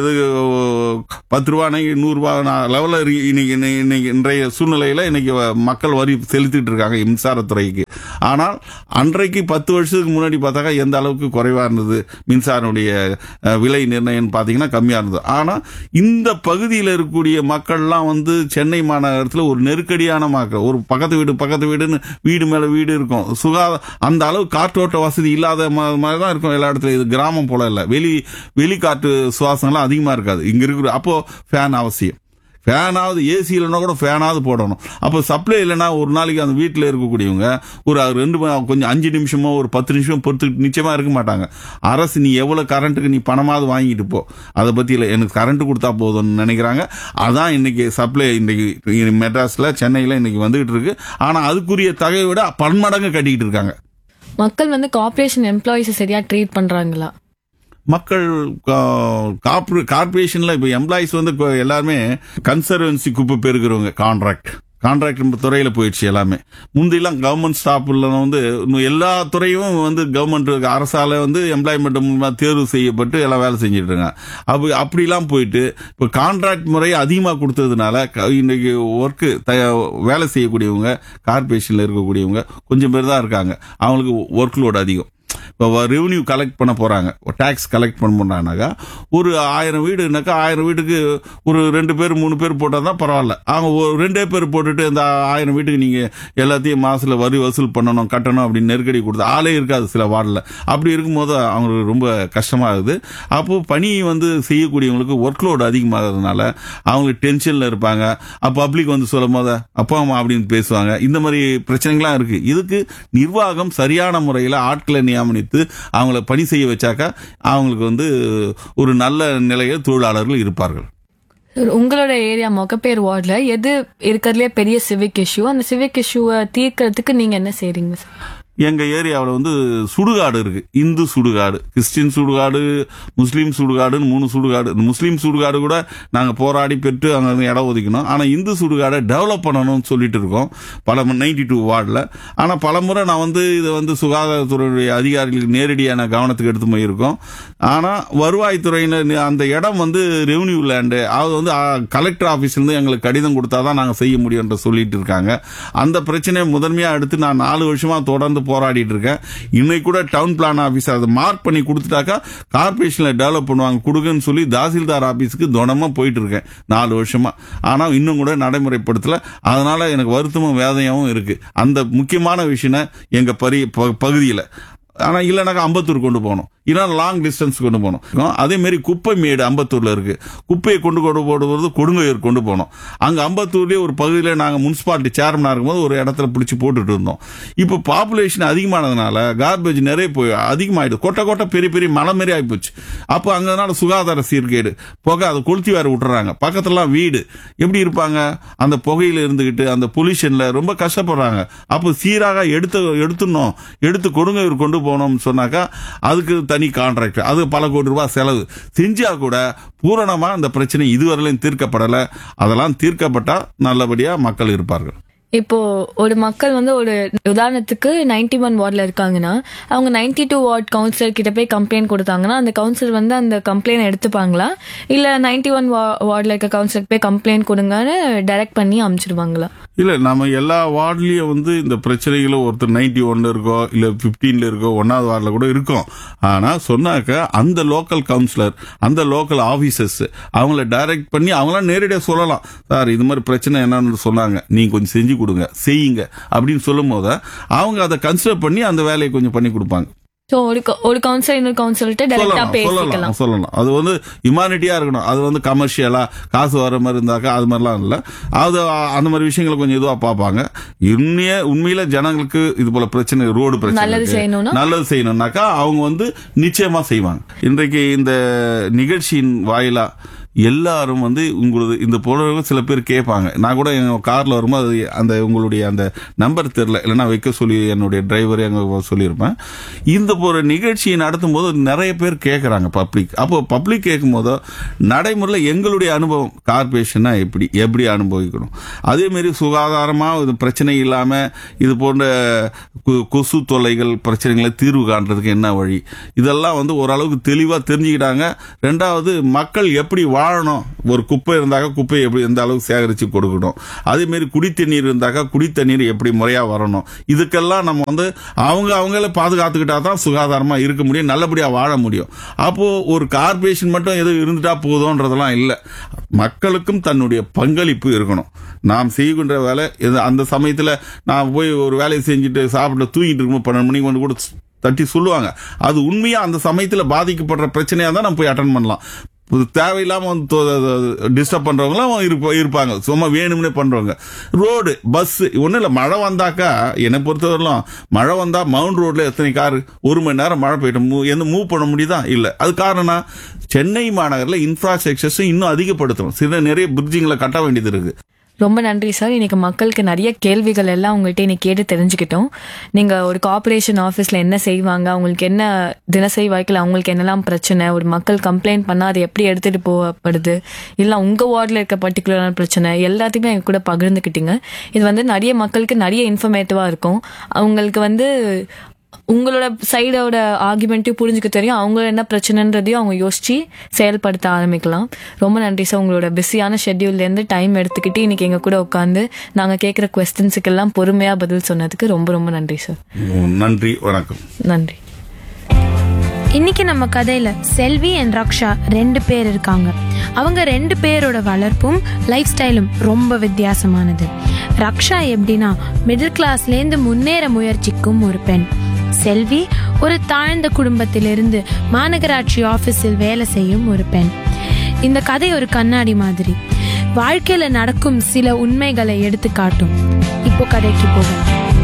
10 ரூபா, 100 ரூபா லெவல்ல இன்னைக்கு இன்றைய சூழ்நிலையில இன்னைக்கு மக்கள் வரி செலுத்திட்டு இருக்காங்க மின்சாரத்துறைக்கு. ஆனால் அன்றைக்கு 10 வருஷத்துக்கு முன்னாடி பார்த்தாக்கா எந்த அளவுக்கு குறைவா இருந்தது மின்சாரனுடைய விலை நிர்ணயம் பார்த்தீங்கன்னா கம்மியா இருந்தது. ஆனா இந்த பகுதியில் இருக்கக்கூடிய மக்கள்லாம் வந்து சென்னை மாநகரத்தில் ஒரு நெருக்கடியான மக்கள், ஒரு பக்கத்து வீடுன்னு வீடு மேல வீடு இருக்கும், அந்த அளவு காற்றோட்ட வசதி இல்லாத மாதிரி தான் இருக்கும் எல்லா இடத்துலயும். இது கிராமம் போல இல்ல, வெளி காற்று சுவாசம்லாம் அதிகமா இருக்காது இங்க இருக்கிற. அப்போ ஃபேன் அவசியம், ஃபேனாவது ஏசி இல்லைன்னா கூட ஃபேனாவது போடணும். அப்போ சப்ளை இல்லைன்னா ஒரு நாளைக்கு அந்த வீட்டில் இருக்கக்கூடியவங்க ஒரு 2 கொஞ்சம் 5 நிமிஷமோ ஒரு 10 நிமிஷமோ பொறுத்து நிச்சயமா இருக்க மாட்டாங்க. அரசு நீ எவ்வளவு கரண்ட்டுக்கு நீ பணமாவது வாங்கிட்டு போ, அதை பத்தி இல்லை, எனக்கு கரண்ட் கொடுத்தா போதும்னு நினைக்கிறாங்க. அதான் இன்னைக்கு சப்ளை இன்னைக்கு மெட்ராஸ்ல சென்னையில இன்னைக்கு வந்துகிட்டு இருக்கு. ஆனா அதுக்குரிய தொகையை விட பன்மடங்கு கட்டிக்கிட்டு இருக்காங்க. மக்கள் வந்து கார்ப்பரேஷன் எம்ப்ளாயிஸை சரியா ட்ரீட் பண்றாங்களா? மக்கள் கார்பரேஷன்ல இப்ப எம்ப்ளாயிஸ் வந்து எல்லாருமே கன்சர்வன்சி குப்பை பெருக்கிறவங்க, கான்ட்ராக்ட் துறையில போயிடுச்சு எல்லாமே. முந்திலாம் கவர்மெண்ட் ஸ்டாஃப்ல வந்து எல்லா துறையும் வந்து கவர்மெண்ட் அரசால வந்து எம்ப்ளாய்மெண்ட் மூலமா தேர்வு செய்யப்பட்டு எல்லாம் வேலை செஞ்சுட்டு இருக்காங்க. அப்படிலாம் போயிட்டு இப்ப கான்ட்ராக்ட் முறையை அதிகமா கொடுத்ததுனால இன்னைக்கு வேலை செய்யக்கூடியவங்க கார்பரேஷன்ல இருக்கக்கூடியவங்க கொஞ்சம் பேர் தான் இருக்காங்க. அவங்களுக்கு ஒர்க் லோட் அதிகம். இப்போ ரெவன்யூ கலெக்ட் பண்ண போறாங்க, டாக்ஸ் கலெக்ட் பண்ண போறாங்கனாக்கா ஒரு 1000 வீடுனாக்கா 1000 வீட்டுக்கு ஒரு 2 பேர் 3 பேர் போட்டால் தான் பரவாயில்ல. அவங்க 2 பேர் போட்டுட்டு இந்த 1000 வீட்டுக்கு நீங்க எல்லாத்தையும் மாசத்துல வரி வசூல் பண்ணணும், கட்டணும் அப்படின்னு நெருக்கடி கொடுத்து ஆளே இருக்காது சில வார்டில். அப்படி இருக்கும்போது அவங்களுக்கு ரொம்ப கஷ்டமாகுது. அப்போ பணி வந்து செய்யக்கூடியவங்களுக்கு ஒர்க் லோடு அதிகமாகிறதுனால அவங்களுக்கு டென்ஷன்ல இருப்பாங்க. பப்ளிக் வந்து சொல்லும் போது அப்பா அம்மா அப்படின்னு பேசுவாங்க. இந்த மாதிரி பிரச்சனைகள்லாம் இருக்கு. இதுக்கு நிர்வாகம் சரியான முறையில் ஆட்களை நியமனித்து அவங்கள பணி செய்ய வச்சாக்கா அவங்களுக்கு வந்து ஒரு நல்ல நிலையில் தொழிலாளர்கள் இருப்பார்கள். உங்களோட ஏரியா மொகப்பேர் வார்டுல எது இருக்கிறதுலே பெரிய சிவிக் இஷ்யூ? அந்த சிவிக் இஷ்யூவை தீர்க்கறதுக்கு நீங்க என்ன செய்றீங்க சார்? எங்க ஏரியாவில் வந்து சுடுகாடு இருக்கு. இந்து சுடுகாடு, கிறிஸ்டின் சுடுகாடு, முஸ்லீம் சுடுகாடுன்னு 3 சுடுகாடு. முஸ்லீம் சுடுகாடு கூட நாங்கள் போராடி பெற்று அங்கே இடம் ஒதுக்கணும். ஆனால் இந்து சுடுகாடை டெவலப் பண்ணணும்னு சொல்லிட்டு இருக்கோம் 92 வார்டில். ஆனால் பலமுறை நான் வந்து இதை வந்து சுகாதாரத்துறையுடைய அதிகாரிகளுக்கு நேரடியான கவனத்துக்கு எடுத்து போயிருக்கோம். ஆனால் வருவாய்த்துறையினர் அந்த இடம் வந்து ரெவன்யூ லேண்டு, அது வந்து கலெக்டர் ஆஃபீஸ்லேருந்து எங்களுக்கு கடிதம் கொடுத்தா தான் நாங்கள் செய்ய முடியும்ன்ற சொல்லிட்டு இருக்காங்க. அந்த பிரச்சனையை முதன்மையாக எடுத்து நான் 4 வருஷமா தொடர்ந்து போராடிட்டு இருக்கேன். இன்னைக்கு கூட டவுன் பிளான் ஆபீசர் அதை மார்க் பண்ணி கொடுத்துட்டாக்கா கார்பரேஷன்ல டெவலப் பண்ணுவாங்க கொடுங்கன்னு சொல்லி தாசில்தார் ஆபீஸுக்கு தினமா போயிட்டு இருக்கேன் 4 வருஷமா. ஆனா இன்னும் கூட நடைமுறைப்படுத்தல. அதனால எனக்கு வருத்தமும் வேதனையாவும் இருக்கு. அந்த முக்கியமான விஷயம் எங்க பகுதியில் ஆனா இல்லைனாக்கா அம்பத்தூர் கொண்டு போகணும், இல்லைன்னா லாங் டிஸ்டன்ஸ் கொண்டு போகணும். அதே மாதிரி குப்பை மேடு அம்பத்தூர்ல இருக்கு, குப்பையை கொண்டு போடுவது கொடுங்கையூர் கொண்டு போகணும். அங்க அம்பத்தூர்லயே ஒரு பகுதியில் நாங்கள் முனிசிபாலிட்டி சேர்மனா இருக்கும்போது ஒரு இடத்துல பிடிச்சி போட்டுட்டு இருந்தோம். இப்போ பாப்புலேஷன் அதிகமானதுனால கார்பேஜ் நிறைய போய் அதிகமாயிடுது, கொட்டை பெரிய பெரிய மலை மாதிரி ஆகிப்போச்சு. அப்போ அங்கனால சுகாதார சீர்கேடு, புகை அதை கொளுத்தி வேற விட்டுறாங்க, பக்கத்துலாம் வீடு, எப்படி இருப்பாங்க அந்த புகையில இருந்துகிட்டு அந்த பொல்யூஷன்ல ரொம்ப கஷ்டப்படுறாங்க. அப்போ சீராக எடுத்து கொடுங்கையூர் கொண்டு போனோம்னு சொன்னாக்கா அதுக்கு தனி கான்ட்ராக்ட், அது பல கோடி ரூபாய் செலவு செஞ்சா கூட பூரணமா அந்த பிரச்சனை இதுவரையிலும் தீர்க்கப்படலை. அதெல்லாம் தீர்க்கப்பட்டா நல்லபடியா மக்கள் இருப்பார்கள். இப்போ ஒரு மக்கள் வந்து ஒரு உதாரணத்துக்கு 91 வார்டில் இருக்காங்கன்னா அவங்க 92 வார்டு கவுன்சிலர் கிட்ட போய் கம்ப்ளைண்ட் கொடுத்தாங்கன்னா அந்த கவுன்சிலர் வந்து அந்த கம்ப்ளைண்ட் எடுத்துப்பாங்களா, இல்ல 91 வார்டில் இருக்க கவுன்சிலருக்கு போய் கம்ப்ளைண்ட் கொடுங்கன்னு டைரக்ட் பண்ணி அனுப்பிச்சிடுவாங்களா? இல்ல நம்ம எல்லா வார்டுலயும் வந்து இந்த பிரச்சனைகளும் ஒருத்தர் 91 இருக்கோ இல்ல 15 இருக்கோ 1வது வார்டில் கூட இருக்கும். ஆனா சொன்னாக்க அந்த லோக்கல் கவுன்சிலர் அந்த லோக்கல் ஆபீசர்ஸ் அவங்கள டைரக்ட் பண்ணி அவங்களாம் நேரடியாக சொல்லலாம், சார் இது மாதிரி பிரச்சனை என்னன்னு சொன்னாங்க, நீங்க கொஞ்சம் செஞ்சு கொடுங்க செய்யுங்க அப்படின்னு சொல்லும் போது அவங்க அதை கன்சிடர் பண்ணி அந்த வேலையை கொஞ்சம் பண்ணி கொடுப்பாங்க. ஒரு கவுன்சிலர் இன்னொரு கவுன்சிலர்கிட்ட டைரக்டா பேசிக்கலாம். சொல்லலாம். அது வந்து ஹியூமானிட்டியா இருக்கணும், அது வந்து கமர்ஷியலா காசு வர மாதிரி இருந்தாக்கா அது மாதிரிலாம் இல்லை. அது அந்த மாதிரி விஷயங்களை கொஞ்சம் இதுவா பார்ப்பாங்க. உண்மையில ஜனங்களுக்கு இது போல பிரச்சனை, ரோடு பிரச்சனை நல்லது செய்யணும்னாக்கா அவங்க வந்து நிச்சயமா செய்வாங்க. இன்றைக்கு இந்த நிகழ்ச்சியின் வாயிலா எல்லாரும் வந்து உங்களுக்கு இந்த போல சில பேர் கேட்பாங்க. நான் கூட எங்க கார்ல வரும்போது அந்த உங்களுடைய அந்த நம்பர் தெரியல, இல்லைன்னா வைக்க சொல்லி என்னுடைய டிரைவரே அங்க சொல்லியிருப்பேன். இந்த போற நிகழ்ச்சியை நடத்தும் போது நிறைய பேர் கேட்கறாங்க பப்ளிக். அப்போ பப்ளிக் கேட்கும் போது நடைமுறையில் எங்களுடைய அனுபவம் கார்பரேஷனா எப்படி அனுபவிக்கணும், அதே மாதிரி சுகாதாரமா பிரச்சனை இல்லாம இது போன்ற கொசு தொல்லைகள் பிரச்சனைகளை தீர்வு காண்றதுக்கு என்ன வழி, இதெல்லாம் வந்து ஓரளவுக்கு தெளிவா தெரிஞ்சுக்கிட்டாங்க. ரெண்டாவது மக்கள் எப்படி வாழணும், ஒரு குப்பை இருந்தாக்கா குப்பையை எப்படி எந்த அளவுக்கு சேகரித்து கொடுக்கணும், அதே மாதிரி குடித்தண்ணீர் இருந்தாக்கா குடித்தண்ணீர் எப்படி முறையா வரணும், இதுக்கெல்லாம் நம்ம வந்து அவங்கள பாதுகாத்துக்கிட்டா தான் சுகாதாரமா இருக்க முடியும், நல்லபடியா வாழ முடியும். அப்போ ஒரு கார்பரேஷன் மட்டும் எதுவும் இருந்துட்டா போதும்ன்றதெல்லாம் இல்லை, மக்களுக்கும் தன்னுடைய பங்களிப்பு இருக்கணும். நாம் செய்கின்ற வேலை அந்த சமயத்துல நான் போய் ஒரு வேலையை செஞ்சுட்டு சாப்பிட்டு தூங்கிட்டு இருக்கும்போது 12 மணிக்கு வந்து கூட தட்டி சொல்லுவாங்க, அது உண்மையா அந்த சமயத்துல பாதிக்கப்படுற பிரச்சனையா தான் நம்ம போய் அட்டன் பண்ணலாம். தேவையில்லாம வந்து டிஸ்டர்ப் பண்றவங்களாம் இருப்பாங்க, சும்மா வேணும்னே பண்றவங்க. ரோடு பஸ் ஒன்னும் இல்ல, மழை வந்தாக்கா என்னை பொறுத்தவரையிலும் மழை வந்தா மவுண்ட் ரோட்ல எத்தனை கார் 1 மணி நேரம் மழை போயிட்டு மூவ் பண்ண முடியுதா? இல்ல. அது காரணம் சென்னை மாநகரில் இன்ஃப்ராஸ்ட்ரக்சர்ஸ் இன்னும் அதிகப்படுத்தணும், நிறைய பிரிட்ஜிங்களை கட்ட வேண்டியது இருக்கு. ரொம்ப நன்றி சார். இன்னைக்கு மக்களுக்கு நிறைய கேள்விகள் எல்லாம் உங்கள்கிட்ட இன்னைக்கு கேட்டு தெரிஞ்சுக்கிட்டோம். நீங்க ஒரு கார்பரேஷன் ஆஃபீஸ்ல என்ன செய்வாங்க, அவங்களுக்கு என்ன தினசரி வாழ்க்கையில் அவங்களுக்கு என்னெல்லாம் பிரச்சனை, ஒரு மக்கள் கம்ப்ளைண்ட் பண்ணா அது எப்படி எடுத்துட்டு போகப்படுது, இல்லை உங்க வார்டில் இருக்க பர்டிகுலரான பிரச்சனை எல்லாத்தையுமே எங்க கூட பகிர்ந்துக்கிட்டீங்க. இது வந்து நிறைய மக்களுக்கு நிறைய இன்ஃபர்மேட்டிவா இருக்கும். அவங்களுக்கு வந்து உங்களோட சைடோட ஆர்குமெண்ட்டையும் புரிஞ்சுக்க தெரியும், அவங்க என்ன பிரச்சனைன்றதையும் அவங்க யோசிச்சு செயல்படுத்த ஆரம்பிக்கலாம். ரொம்ப நன்றி சார். உங்களோட பிஸியான ஷெட்யூல்லேருந்து டைம் எடுத்துக்கிட்டு இன்னைக்கு எங்க கூட உட்காந்து நாங்கள் கேட்குற குவெஸ்டன்ஸுக்கெல்லாம் பொறுமையா பதில் சொன்னதுக்கு ரொம்ப ரொம்ப நன்றி சார். நன்றி, வணக்கம். நன்றி. இன்னைக்கு நம்ம கதையில செல்வி அண்ட் ரக்ஷா 2 பேர் இருக்காங்க. அவங்க 2 பேரோட வளர்ப்பும் லைஃப் ஸ்டைலும் ரொம்ப வித்தியாசமானது. ரக்ஷா எப்படின்னா மிடில் கிளாஸ்லேருந்து முன்னேற முயற்சிக்கும் ஒரு பெண். செல்வி ஒரு தாழ்ந்த குடும்பத்திலிருந்து மாநகராட்சி ஆபீஸில் வேலை செய்யும் ஒரு பெண். இந்த கதை ஒரு கண்ணாடி மாதிரி வாழ்க்கையில நடக்கும் சில உண்மைகளை எடுத்து காட்டும். இப்போ கதைக்கு போகலாம்.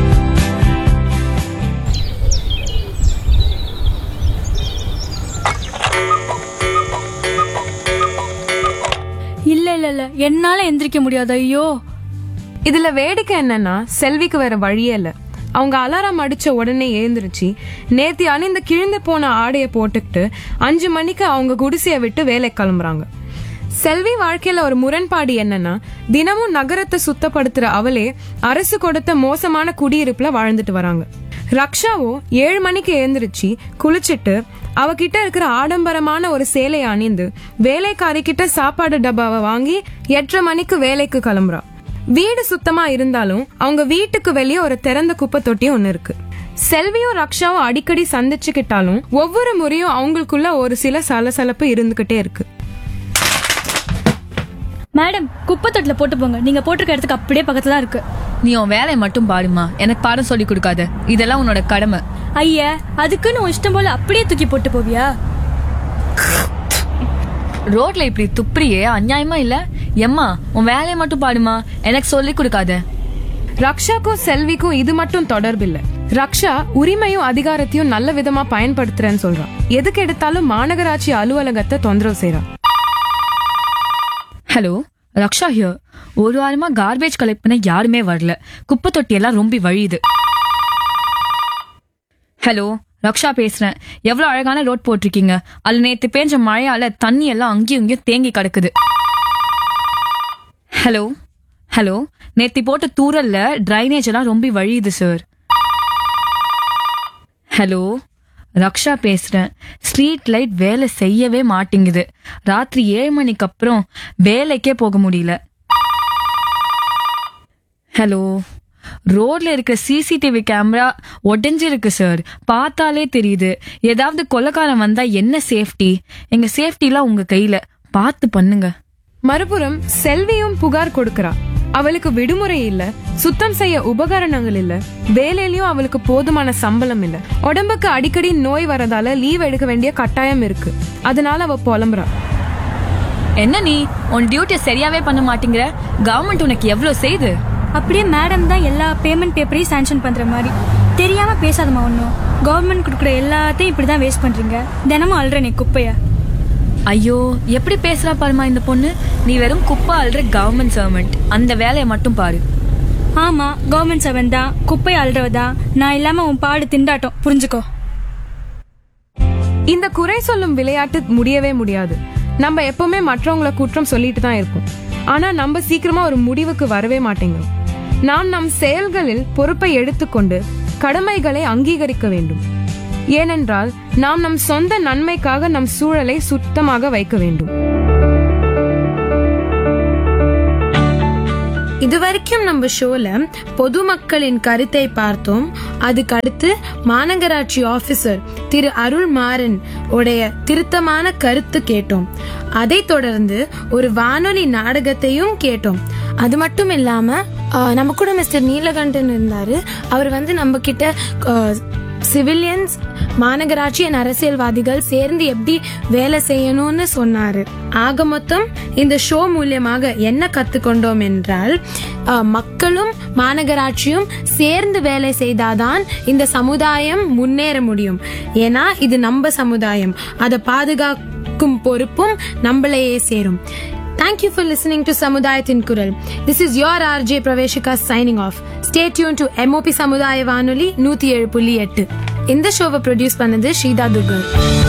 இல்ல என்னால எந்திரிக்க முடியாது. ஐயோ, இதுல வேடிக்கை என்னன்னா செல்விக்கு வேற வழியே இல்ல. அவங்க அலாரம் அடிச்ச உடனே எழுந்திருச்சு நேத்தி அணிந்த கிழிந்து போன ஆடைய போட்டுக்கிட்டு 5 மணிக்கு அவங்க குடிசையை விட்டு வேலை கிளம்புறாங்க. செல்வி வாழ்க்கையில ஒரு முரண்பாடு என்னன்னா தினமும் நகரத்தை சுத்தப்படுத்துற அவளே அரசு கொடுத்த மோசமான குடியிருப்புல வாழ்ந்துட்டு வராங்க. ரக்ஷாவோ 7 மணிக்கு எழுந்திருச்சு குளிச்சுட்டு அவகிட்ட இருக்கிற ஆடம்பரமான ஒரு சேலையை அணிந்து வேலைக்காரி கிட்ட சாப்பாடு டப்பாவை வாங்கி 8:30 மணிக்கு வேலைக்கு கிளம்புறா. வீடு சுத்தமா இருந்தாலும் அவங்க வீட்டுக்கு வெளியே ஒரு திறந்த குப்பை தொட்டி ஒண்ணு இருக்கு. செல்வியும் ரக்ஷாவும் அடிக்கடி சந்திச்சுக்கிட்டாலும் ஒவ்வொரு முறையும் அவங்களுக்குள்ள ஒரு சில சலசலப்பு இருந்துகிட்டே இருக்கு. மேடம் குப்பை தொட்டில போட்டு போங்க. நீங்க போட்டிருக்க இடத்துக்கு அப்படியே பக்கத்துல தான் இருக்கு. நீ உன் வேலையை மட்டும் பாருமா, எனக்கு பாடம் சொல்லி கொடுக்காத. இதெல்லாம் உன்னோட கடமை. ஐயா, அதுக்குன்னு உன் இஷ்டம் போல அப்படியே தூக்கி போட்டு போவியா? ரோட்ல இப்படி துப்புறியே, அநியாயமா இல்ல? எம்மா, உன் வேலையை மட்டும் பாருமா, எனக்கு சொல்லி கொடுக்காத. ரக்ஷாக்கும் செல்விக்கும் இது மட்டும் தொடர்பில்லை. ரக்ஷா உரிமையும் அதிகாரத்தையும் நல்ல விதமா பயன்படுத்துறேன்னு சொல்றான். எதுக்கு எடுத்தாலும் மாநகராட்சி அலுவலகத்தை தொந்தரவு செய்றான். Hello, Raksha here. ஒரு வாரமா கார்பேஜ் கலெக்ட் பண்ண யாருமே வரல. குப்பை தொட்டி எல்லாம் ரொம்ப வழியுது. ஹலோ, ரக்ஷா பேசுறேன். எவ்வளவு அழகான ரோட் போட்டிருக்கீங்க. அதுல நேத்து பேஞ்ச மழையால தண்ணி எல்லாம் அங்கேயும் இங்கேயும் தேங்கி கிடக்குது. ஹலோ ஹலோ, நேத்தி போட்ட தூரல்ல டிரைனேஜ் எல்லாம் ரொம்ப வழியுது சார். ஹலோ, ரக்ஷா பேசுறேன். ஸ்ட்ரீட் லைட் வேலை செய்யவே மாட்டேங்குது. ராத்திரி 7 மணிக்கு அப்புறம் வேலைக்கே போக முடியல. ஹலோ, ரோட்ல இருக்கிற சிசிடிவி கேமரா உடைஞ்சிருக்கு சார். பார்த்தாலே தெரியுது. ஏதாவது கொலைக்காரன் வந்தா என்ன சேஃப்டி? எங்க சேஃப்டிலாம் உங்க கையில, பார்த்து பண்ணுங்க. மறுபுறம் செல்வியும் புகார் கொடுக்கறா. அவளுக்கு விடுமுறை இல்ல, சுத்தம் செய்ய உபகரணங்கள் இல்ல, வேலையிலயும் அவளுக்கு போதுமான சம்பளம் இல்ல, உடம்புக்கு அடிக்கடி நோய் வரதால லீவ் எடுக்க வேண்டிய கட்டாயம் இருக்கு. அதனால அவ புலம்புறா. என்ன நீ உன் டியூட்டியை சரியாவே பண்ண மாட்டேங்கிற? கவர்மெண்ட் உனக்கு எவ்வளவு செய்யுது? அப்படியே மேடம் தான் எல்லா பேமெண்ட் பேப்பரையும் சாங்ஷன் பண்ற மாதிரி. தெரியாம பேசாதமா ஒன்னும். கவர்மெண்ட் கொடுக்குற எல்லாத்தையும் இப்படிதான் வேஸ்ட் பண்றீங்க. தினமும் அல்ற நீ குப்பைய. ஐயோ, எப்படி பேசுறா பாருமா இந்த பொண்ணு. நீ வெறும் குப்பை அல்ற கவர்மெண்ட் சர்வெண்ட். அந்த வேலையை மட்டும் பாரு. ஆமா, கவர்மெண்ட் சர்வெண்ட் தான், குப்பை அல்றவதான். நான் இல்லாம உன் பாடு திண்டாட்டம், புரிஞ்சுக்கோ. இந்த குறை சொல்லும் விளையாட்டு முடியவே முடியாது. நம்ம எப்பவுமே மற்றவங்கள குற்றம் சொல்லிட்டு தான் இருப்போம். ஆனா நம்ம சீக்கிரமா ஒரு முடிவுக்கு வரவே மாட்டேங்கிறோம். நாம் நம் செயல்களில் பொறுப்பை எடுத்துக்கொண்டு கடமைகளை அங்கீகரிக்க வேண்டும். ஏனென்றால் நாம் நம் சொந்த நன்மைக்காக நம் சூழலை சுத்தமாக வைக்க வேண்டும். இதுவரைக்கும் நம்ம ஷோல பொதுமக்களின் கருத்தை பார்த்தோம். அதுக்கு அடுத்து மாநகராட்சி ஆபீசர் திரு அருள் மாறன் உடைய திருத்தமான கருத்து கேட்டோம். அதை தொடர்ந்து ஒரு வானொலி நாடகத்தையும் கேட்டோம். அது மட்டும் இல்லாம நம்ம கூட மிஸ்டர் நீலகண்டன் இருந்தாரு. அவர் நம்ம கிட்ட சிவிலியன்ஸ், மாநகராட்சி அரசியல்வாதிகள் சேர்ந்து எப்படி வேலை செய்யணும்னு சொன்னாரு. ஆக மொத்தம் இந்த ஷோ மூலியமாக என்ன கத்துக்கொண்டோம் என்றால், மக்களும் மாநகராட்சியும் சேர்ந்து வேலை செய்தாதான் இந்த சமுதாயம் முன்னேற முடியும். ஏன்னா இது நம்ம சமுதாயம், அதை பாதுகாக்கும் பொறுப்பும் நம்மளையே சேரும். Thank you for listening to Samudayathin Kural. This is your RJ Praveshika signing off. Stay tuned to MOP Samudaya Vanoli 107.8. இந்த ஷோவை ப்ரொடியூஸ் பண்ணது ஸ்ரீதா துர்கர்.